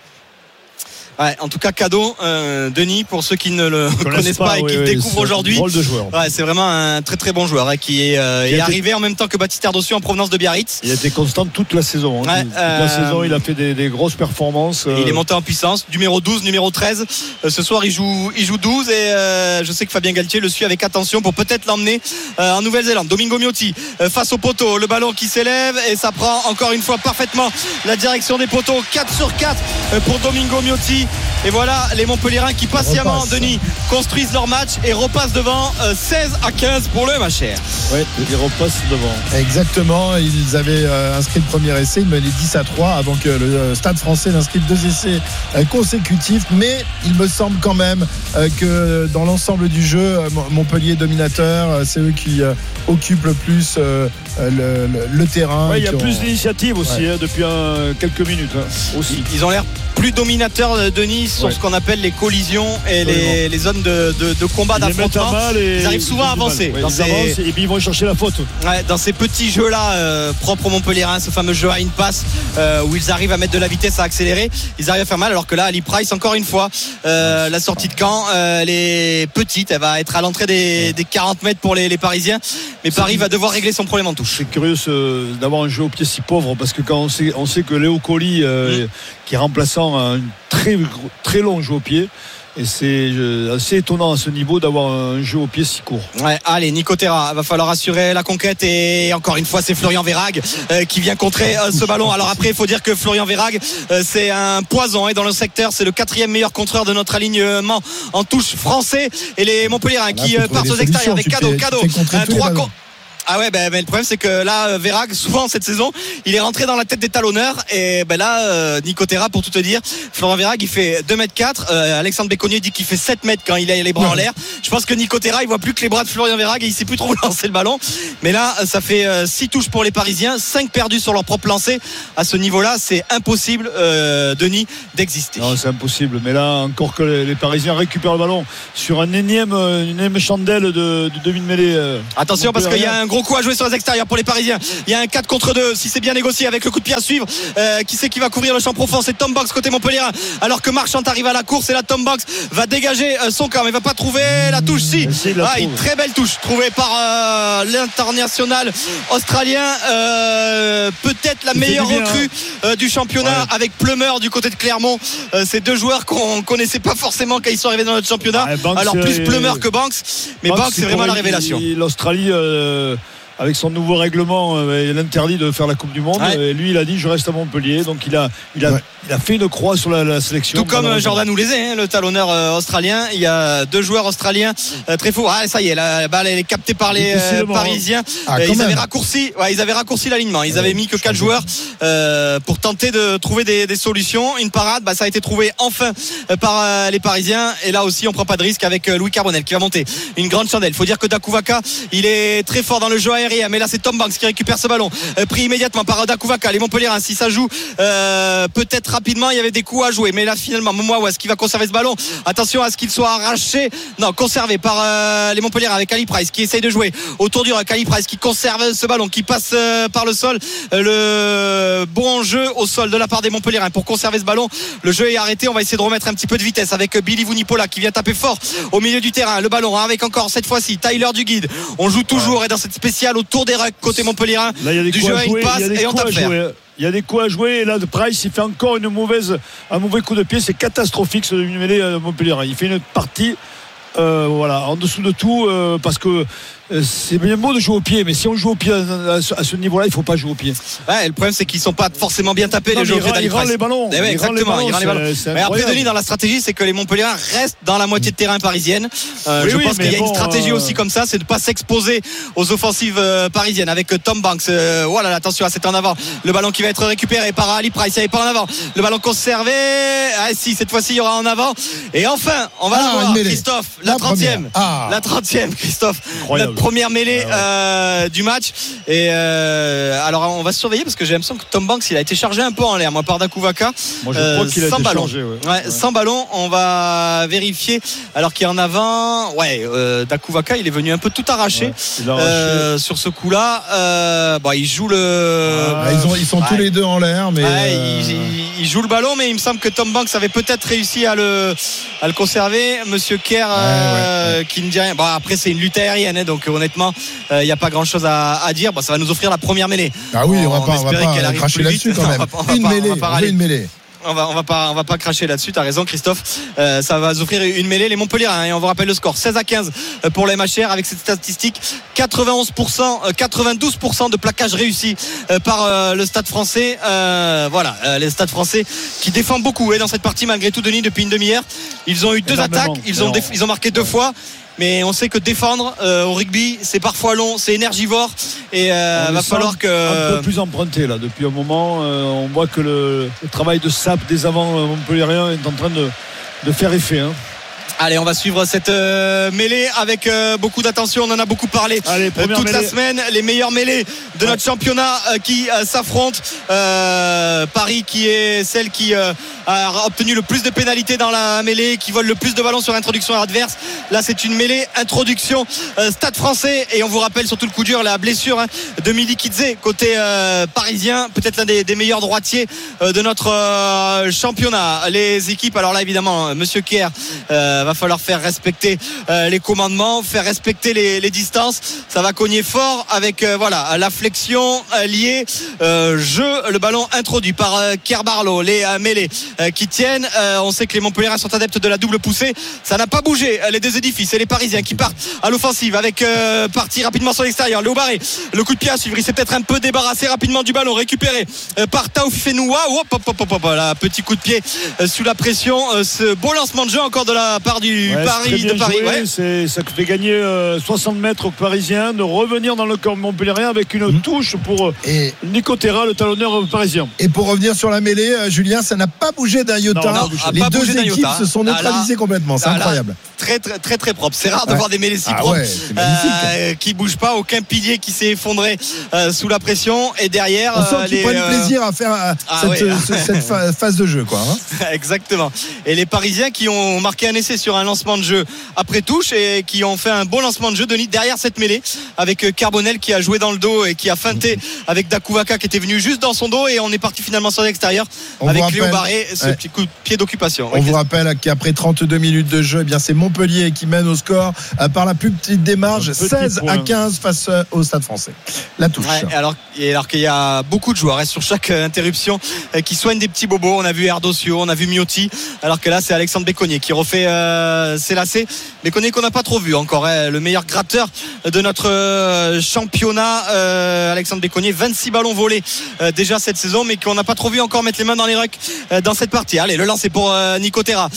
Ouais, en tout cas, Cadeau, euh, Denis, pour ceux qui ne le connaissent pas, pas et oui, qui oui, le découvrent aujourd'hui, de joueur. Ouais, c'est vraiment un très très bon joueur hein, qui est, euh, qui est été... arrivé en même temps que Baptiste Erdossu en provenance de Biarritz. Il a été constant toute la saison. Hein. Ouais, toute euh... la saison, il a fait des, des grosses performances. Euh... Il est monté en puissance, numéro douze, numéro treize. Euh, ce soir, il joue, il joue douze, et euh, je sais que Fabien Galtier le suit avec attention pour peut-être l'emmener euh, en Nouvelle-Zélande. Domingo Miotti euh, face au poteau, le ballon qui s'élève et ça prend encore une fois parfaitement la direction des poteaux. quatre sur quatre euh, pour Domingo Miotti. Et voilà les Montpelliérains qui patiemment, Denis, construisent leur match et repassent devant euh, seize à quinze pour le M H R. Oui, ils repassent devant. Exactement, ils avaient euh, inscrit le premier essai, ils menaient dix à trois avant que le euh, Stade français n'inscrive deux essais euh, consécutifs. Mais il me semble quand même euh, que dans l'ensemble du jeu, euh, Montpellier dominateur, euh, c'est eux qui euh, occupent le plus euh, le, le, le terrain. Ouais, il y a ont... plus d'initiatives aussi ouais. hein, depuis un, quelques minutes hein, aussi. Ils ont l'air plus dominateurs, Denis, sur ouais. ce qu'on appelle les collisions et les, les zones de, de, de combat, ils d'affrontement. Ils arrivent souvent à avancer. Ouais, dans ils ces... avancent et puis ils vont chercher la faute. Ouais, dans ces petits jeux-là, euh, propres aux Montpelliérains, ce fameux jeu à une passe euh, où ils arrivent à mettre de la vitesse, à accélérer, ils arrivent à faire mal. Alors que là, Ali Price, encore une fois, euh, la sortie de camp, euh, elle est petite, elle va être à l'entrée des, des quarante mètres pour les, les Parisiens. Mais Paris va devoir régler son problème en touche. C'est curieux euh, d'avoir un jeu au pied si pauvre parce que quand on sait, on sait que Léo Colli, euh, mmh. qui est remplaçant, a un très, très long jeu au pied. Et c'est assez étonnant à ce niveau d'avoir un jeu au pied si court. Ouais, allez, Nico Terra, va falloir assurer la conquête. Et encore une fois, c'est Florian Verhaeghe euh, qui vient contrer euh, ce ballon. Alors après, il faut dire que Florian Verhaeghe, euh, c'est un poison hein, dans le secteur. C'est le quatrième meilleur contreur de notre alignement en touche français. Et les Montpelliérains qui euh, partent aux extérieurs avec Cadeau, Cadeau, un trois contre. Ah ouais, ben, ben le problème c'est que là, Verhaeghe, souvent cette saison, il est rentré dans la tête des talonneurs. Et ben là, euh, Nico Terra, pour tout te dire, Florent Verhaeghe, il fait deux mètres quatre. Euh, Alexandre Béconnier dit qu'il fait sept mètres quand il a les bras ouais. en l'air. Je pense que Nico Terra, il voit plus que les bras de Florian Verhaeghe et il sait plus trop lancer le ballon. Mais là, ça fait six touches pour les Parisiens, cinq perdus sur leur propre lancé. À ce niveau-là, c'est impossible, euh, Denis, d'exister. Non, c'est impossible. Mais là, encore que les, les Parisiens récupèrent le ballon sur un énième, une énième chandelle de, de demi-mêlée. Euh, Attention, parce qu'il y a un gros coup à jouer sur les extérieurs pour les Parisiens. Il y a un quatre contre deux si c'est bien négocié avec le coup de pied à suivre. Euh, qui c'est qui va couvrir le champ profond? C'est Tom Banks côté Montpellier, alors que Marchand arrive à la course et là Tom Banks va dégager son camp mais va pas trouver la touche. Si, ah, une très belle touche trouvée par euh, l'international australien, euh, peut-être la meilleure recrue euh, du championnat, ouais. avec Plummer du côté de Clermont. Euh, ces deux joueurs qu'on connaissait pas forcément quand ils sont arrivés dans notre championnat. Ouais, Banks, alors plus Plummer que Banks, mais Banks, Banks c'est vraiment la révélation. L'Australie euh... avec son nouveau règlement, euh, il interdit de faire la Coupe du Monde. Ouais. Et lui, il a dit je reste à Montpellier. Donc il a, il a, ouais. il a fait une croix sur la, la sélection. Tout comme Jordan Oulezé, hein, le talonneur euh, australien. Il y a deux joueurs australiens euh, très forts. Ah, ça y est, la balle elle est captée par les euh, Parisiens. Ah, euh, ils avaient raccourci, ouais, ils avaient raccourci l'alignement. Ils ouais, avaient mis que quatre joueurs euh, pour tenter de trouver des, des solutions. Une parade, bah, ça a été trouvé enfin euh, par euh, les Parisiens. Et là aussi, on prend pas de risque avec euh, Louis Carbonel qui va monter une grande chandelle. Il faut dire que Dakouvaka, il est très fort dans le jeu aérien. Mais là, c'est Tom Banks qui récupère ce ballon, euh, pris immédiatement par Dakouvaka. Les Montpelliérains, si ça joue euh, peut-être rapidement, il y avait des coups à jouer. Mais là, finalement, Momoa, est-ce qu'il va conserver ce ballon? Attention à ce qu'il soit arraché. Non, conservé par euh, les Montpelliérains avec Ali Price qui essaye de jouer autour du rock. Ali Price qui conserve ce ballon, qui passe euh, par le sol. Euh, le bon jeu au sol de la part des Montpelliérains pour conserver ce ballon. Le jeu est arrêté. On va essayer de remettre un petit peu de vitesse avec Billy Vunipola qui vient taper fort au milieu du terrain. Le ballon avec encore cette fois-ci Tyler Duguid. On joue toujours et dans cette spéciale autour des rucks côté Montpelliérain. Là, il y a des du jeu à une passe et on tape faire. Il y a des coups à jouer et là Price il fait encore une mauvaise, un mauvais coup de pied. C'est catastrophique ce mêlée à Montpellier. Il fait une partie euh, voilà, en dessous de tout euh, parce que euh, c'est bien beau de jouer au pied, mais si on joue au pied à, à, ce, à ce niveau-là, il ne faut pas jouer au pied. Ouais, le problème c'est qu'ils ne sont pas forcément bien tapés non, les joueurs. Il rend les ballons. Eh ouais, exactement, il rend les ballons. Mais après Denis, dans la stratégie, c'est que les Montpelliérains restent dans la moitié de terrain parisienne. Euh, oui, je oui, pense qu'il y a bon, une stratégie euh... aussi comme ça, c'est de ne pas s'exposer aux offensives euh, parisiennes avec Tom Banks. Euh, voilà, attention, c'est en avant. Le ballon qui va être récupéré par Ali Price, il n'y avait pas en avant. Le ballon conservé. Ah si, cette fois-ci il y aura en avant. Et enfin, on va ah, la voir, Christophe, la trentième. Ah. La trentième, Christophe. Incroyable. Notre première mêlée ah ouais. euh, du match. Et euh, alors on va se surveiller parce que j'ai l'impression que Tom Banks il a été chargé un peu en l'air, moi par Dakouvaka. Moi je crois euh, qu'il a sans été ballon. Chargé, ouais. Ouais, ouais. Sans ballon, on va vérifier. Alors qu'il est en avant, ouais, euh, Dakouvaka il est venu un peu tout arracher, ouais, arraché. euh, sur ce coup-là. Euh, bon, il joue le. Ah, ils, ont, ils sont ouais. tous les deux en l'air, mais ouais, euh... il, il, il joue le ballon, mais il me semble que Tom Banks avait peut-être réussi à le, à le conserver. Monsieur Kerr, ouais, euh, ouais, ouais. qui ne dit rien. Bon, après c'est une lutte aérienne, hein, donc honnêtement, il euh, n'y a pas grand-chose à, à dire. Bon, ça va nous offrir la première mêlée. Ah oui, on, on va pas, on va pas cracher là-dessus quand même. On va une pas, mêlée, on va pas une mêlée. on va, on va pas, on va pas cracher là-dessus. T'as raison, Christophe. Euh, ça va nous offrir une mêlée. Les Montpellier, hein, et on vous rappelle le score seize à quinze pour les M H R avec cette statistique quatre-vingt-onze pour cent, quatre-vingt-douze pour cent de plaquage réussi par euh, le Stade Français. Euh, voilà, euh, les Stades Français qui défendent beaucoup et dans cette partie malgré tout, Denis, depuis une demi-heure. Ils ont eu deux attaques, ils ont, déf- ils ont marqué deux ouais. fois. Mais on sait que défendre euh, au rugby, c'est parfois long, c'est énergivore et euh, va falloir que un peu plus emprunté là depuis un moment. Euh, on voit que le, le travail de sape des avants montpelliérains est en train de, de faire effet. Hein. Allez, on va suivre cette euh, mêlée avec euh, beaucoup d'attention. On en a beaucoup parlé Allez, euh, toute mêlée. la semaine. Les meilleures mêlées de ouais. notre championnat euh, qui euh, s'affrontent. Euh, Paris qui est celle qui euh, a obtenu le plus de pénalités dans la mêlée, qui vole le plus de ballons sur introduction adverse. Là, c'est une mêlée introduction euh, Stade Français. Et on vous rappelle surtout le coup dur, la blessure hein, de Mili Kidze côté euh, parisien, peut-être l'un des, des meilleurs droitiers euh, de notre euh, championnat. Les équipes, alors là évidemment, Monsieur Kerr euh, va falloir faire respecter euh, les commandements, faire respecter les, les distances. Ça va cogner fort avec euh, voilà la flexion euh, liée euh, jeu, le ballon introduit par euh, Kerr Barlow, les euh, mêlées euh, qui tiennent. Euh, on sait que les Montpelliérains sont adeptes de la double poussée. Ça n'a pas bougé. Les deux édifices et les Parisiens qui partent à l'offensive avec euh, partie rapidement sur l'extérieur. Léo Barré, le coup de pied à suivre. Il s'est peut-être un peu débarrassé rapidement du ballon, récupéré euh, par Taoufik Fenoua. Hop, hop, hop, hop, hop, là, petit coup de pied euh, sous la pression. Euh, ce beau lancement de jeu encore de la part du ouais, Paris de Paris. Joué, ouais. c'est, ça fait gagner euh, soixante mètres aux Parisiens de revenir dans le camp montpelliérain avec une mmh. touche pour et Nico Terra, le talonneur parisien. Et pour revenir sur la mêlée, euh, Julien, ça n'a pas bougé d'un iota. Non, non, les deux équipes se sont neutralisées ah, complètement. C'est ah, incroyable. Là, très, très très très propre. C'est rare ouais. de voir des mêlées si ah, propres, ouais, euh, qui bougent pas. Aucun pilier qui s'est effondré euh, sous la pression. Et derrière, on sent euh, qu'ils les, prennent euh... plaisir à faire euh, ah, cette, ouais. euh, cette phase de jeu, quoi. Hein. Exactement. Et les Parisiens qui ont marqué un essai sur un lancement de jeu après touche et qui ont fait un bon lancement de jeu, Denis, derrière cette mêlée avec Carbonel qui a joué dans le dos et qui a feinté avec Dakouvaka qui était venu juste dans son dos, et on est parti finalement sur l'extérieur on avec Léo Barré, ce ouais. petit coup de pied d'occupation. On ouais, vous rappelle qu'après trente-deux minutes de jeu, eh bien c'est Montpellier qui mène au score par la plus petite démarche, seize à quinze face au Stade Français. La touche. Ouais, alors, et alors qu'il y a beaucoup de joueurs hein, sur chaque interruption qui soignent des petits bobos. On a vu Erdosio, on a vu Miotti, alors que là c'est Alexandre Béconnier qui refait euh, ses lacets. Béconnier qu'on n'a pas trop vu encore, hein, le meilleur gratteur de notre euh, championnat, euh, Alexandre Béconnier, vingt-six ballons volés euh, déjà cette saison, mais qu'on n'a pas trop vu encore mettre les mains dans les rucks euh, dans cette partie. Allez, le lancer pour euh, Nico Terra,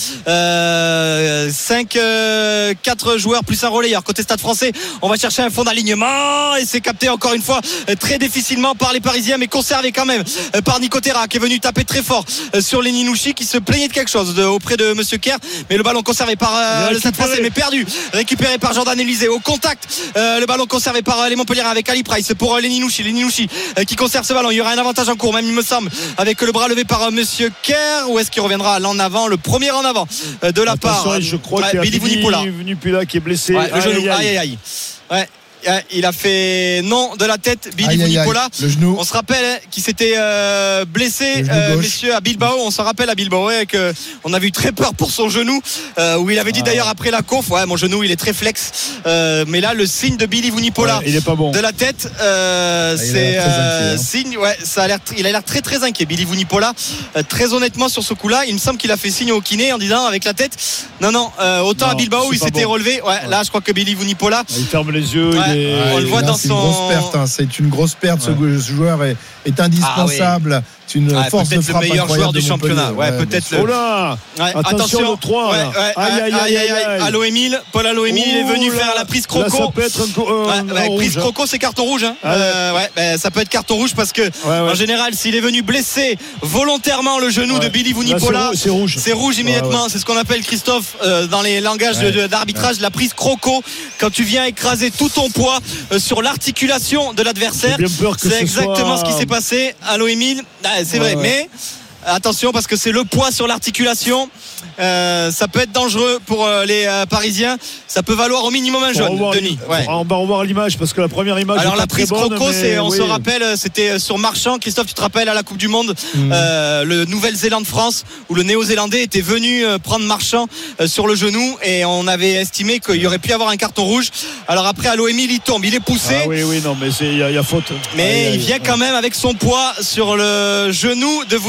euh, cinq, quatre joueurs plus un relayeur côté Stade Français. On va chercher un fond d'alignement et c'est capté encore une fois euh, très difficilement par les Parisiens, mais conservé quand même euh, par Nico Terra qui est venu taper très fort euh, sur Lenny Nouchi qui se plaignait de quelque chose de, auprès de Monsieur Kerr, mais le ballon conservé par euh, le Stade Français, mais perdu, récupéré par Jordan Élysée au contact, euh, le ballon conservé par euh, les Montpellier avec Ali Price pour euh, Lenny Nouchi, Lenny Nouchi euh, qui conserve ce ballon. Il y aura un avantage en cours même il me semble avec le bras levé par euh, Monsieur Kerr, ou est-ce qu'il reviendra l'en avant, le premier en avant euh, de la Attention, part je crois euh, qu'il y a Vunipola. Vunipola qui est blessé, ouais, le genou, aïe aïe aïe ouais. Il a fait non de la tête, Billy Vunipola. On se rappelle hein, qu'il s'était euh, blessé, euh, messieurs, à Bilbao. On se rappelle à Bilbao ouais, que on avait eu très peur pour son genou, euh, où il avait dit ah. d'ailleurs après la conf, ouais, mon genou il est très flex. Euh, mais là, le signe de Billy Vunipola, ouais, il est pas bon. de la tête, euh, ah, c'est euh, inquiet, hein. signe. Ouais, ça a l'air, il a l'air très très inquiet, Billy Vunipola. Euh, très honnêtement sur ce coup-là, il me semble qu'il a fait signe au kiné en disant avec la tête. Non non, euh, autant non, à Bilbao il s'était bon. relevé. Ouais, ouais, là je crois que Billy Vunipola. Il ferme les yeux. Ouais. Il est... on le voit là, dans c'est son. Une grosse perte, hein. C'est une grosse perte. Ouais. Ce joueur est, est indispensable. Ah, oui. C'est une ah, force de frappe le meilleur joueur du championnat. Ouais, ouais, peut-être. Oh là ouais, attention au trois. Ouais, ouais, aïe aïe aïe aïe. aïe. Allo Émile, Paul Allo Émile, il est venu là, faire la prise croco. Là, ça peut être un, un, ouais, un prise rouge, croco, c'est carton rouge. Hein. Ah, euh, ouais, bah, ça peut être carton rouge parce que ouais, ouais. en général, s'il est venu blesser volontairement le genou ouais. de Billy Vunipola, là, c'est, rouge. c'est rouge immédiatement. Ouais, ouais. C'est ce qu'on appelle, Christophe, euh, dans les langages ouais. de, d'arbitrage, ouais. la prise croco. Quand tu viens écraser tout ton poids euh, sur l'articulation de l'adversaire, c'est exactement soit... ce qui s'est passé. Allo Émile, ah, c'est ouais, vrai, ouais. mais attention parce que c'est le poids sur l'articulation, euh, ça peut être dangereux pour euh, les euh, Parisiens, ça peut valoir au minimum un jaune, Denis. Ouais. On va revoir l'image parce que la première image alors la prise bonne, croco c'est, on oui. se rappelle c'était sur Marchand. Christophe, tu te rappelles à la Coupe du Monde mmh. euh, le Nouvelle-Zélande-France où le Néo-Zélandais était venu euh, prendre Marchand euh, sur le genou et on avait estimé qu'il y aurait pu avoir un carton rouge. Alors après Allo Émile il tombe, il est poussé. Ah oui oui non mais il y, y a faute. Mais ah, il vient quand même avec son poids sur le genou de Vunipola.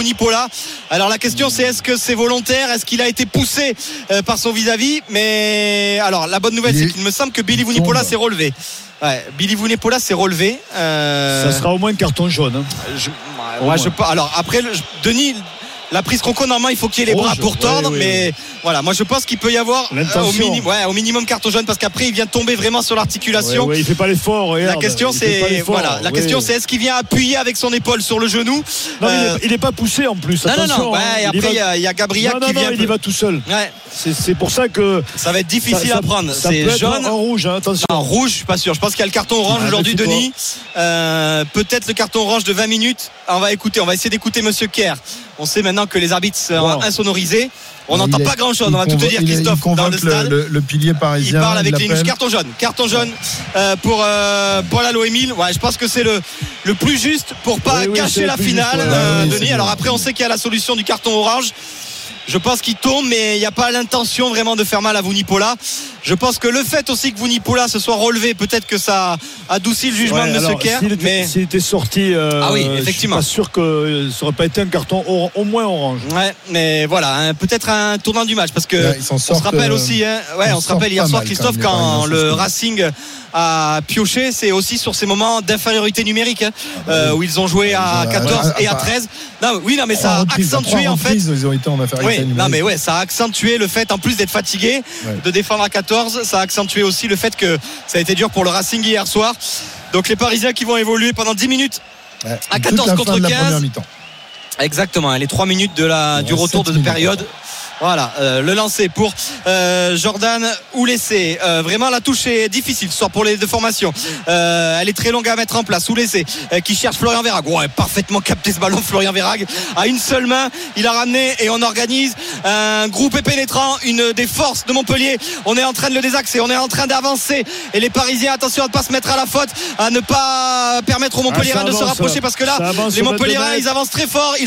Vunipola. Alors la question c'est est-ce que c'est volontaire, est-ce qu'il a été poussé euh, par son vis-à-vis, mais alors la bonne nouvelle il c'est est... qu'il me semble que Billy Vunipola s'est relevé. Ouais, Billy Vunipola s'est relevé. Euh... Ça sera au moins un carton jaune. Hein. Je... Ouais, je... Alors après, le... Denis, la prise Rocco, normalement, il faut qu'il y ait les bras pour tordre, ouais, ouais, mais ouais. Voilà, moi je pense qu'il peut y avoir euh, au, mini... ouais, au minimum carton jaune parce qu'après il vient de tomber vraiment sur l'articulation. Ouais, ouais, il fait pas l'effort. Regarde, la question c'est voilà, la ouais. question c'est est-ce qu'il vient appuyer avec son épaule sur le genou. Non, euh... il, est, il est pas poussé en plus. Non, attention, non, non. Ouais, hein, et après il va... y, y a Gabriel qui non, vient. Non, il y va tout seul. Ouais. C'est, c'est pour ça que ça va être difficile ça, à prendre. Ça c'est peut jaune. En rouge, hein, attention. En rouge, je suis pas sûr. Je pense qu'il y a le carton orange ah, aujourd'hui, Denis. Euh, peut-être le carton orange de vingt minutes. On va écouter, on va essayer d'écouter Monsieur Kerr. On sait maintenant que les arbitres sont wow. insonorisés. On n'entend pas grand chose, on va tout te dire, Christophe, dans le stade. Le, le pilier parisien. Il parle avec les news. Carton jaune. Carton jaune euh, pour euh, Paul Alo-Émile. Ouais, je pense que c'est le, le plus juste pour pas oui, gâcher oui, la finale, juste, euh, oui, Denis. Alors après, on sait qu'il y a la solution du carton orange. Je pense qu'il tourne, mais il n'y a pas l'intention vraiment de faire mal à Vunipola. Je pense que le fait aussi que Vunipola se soit relevé, peut-être que ça adoucit le jugement ouais, de M. Kerr. S'il était, mais... s'il était sorti, euh, ah oui, effectivement. Je suis pas sûr que ça aurait pas été un carton or, au moins orange. Ouais, mais voilà, hein, peut-être un tournant du match parce que ouais, on se rappelle euh, aussi, hein, ouais, on se rappelle hier soir, Christophe, quand, quand le Racing a pioché, c'est aussi sur ces moments d'infériorité numérique hein, euh, où ils ont joué à quatorze et à treize. Non, oui, non, mais ça a accentué en fait. Ils ont été en infériorité oui, non, mais ouais, ça a accentué le fait, en plus d'être fatigué, ouais. de défendre à quatorze, ça a accentué aussi le fait que ça a été dur pour le Racing hier soir. Donc les Parisiens qui vont évoluer pendant dix minutes ouais, à quatorze contre quinze. Exactement, les trois minutes de la, ouais, du retour de période. Minutes. Voilà, euh, le lancer pour euh, Jordan Oulessé. Euh, vraiment, la touche est difficile, ce soir pour les deux formations. Euh, elle est très longue à mettre en place. Oulessé euh, qui cherche Florian Verhaeghe. Ouais, parfaitement capté ce ballon, Florian Verhaeghe. À une seule main, il a ramené et on organise un groupe pénétrant, une des forces de Montpellier. On est en train de le désaxer, on est en train d'avancer. Et les Parisiens, attention à ne pas se mettre à la faute, à ne pas permettre aux Montpelliérains ah, de se rapprocher parce que là, les Montpelliérains, ils avancent très fort. Ils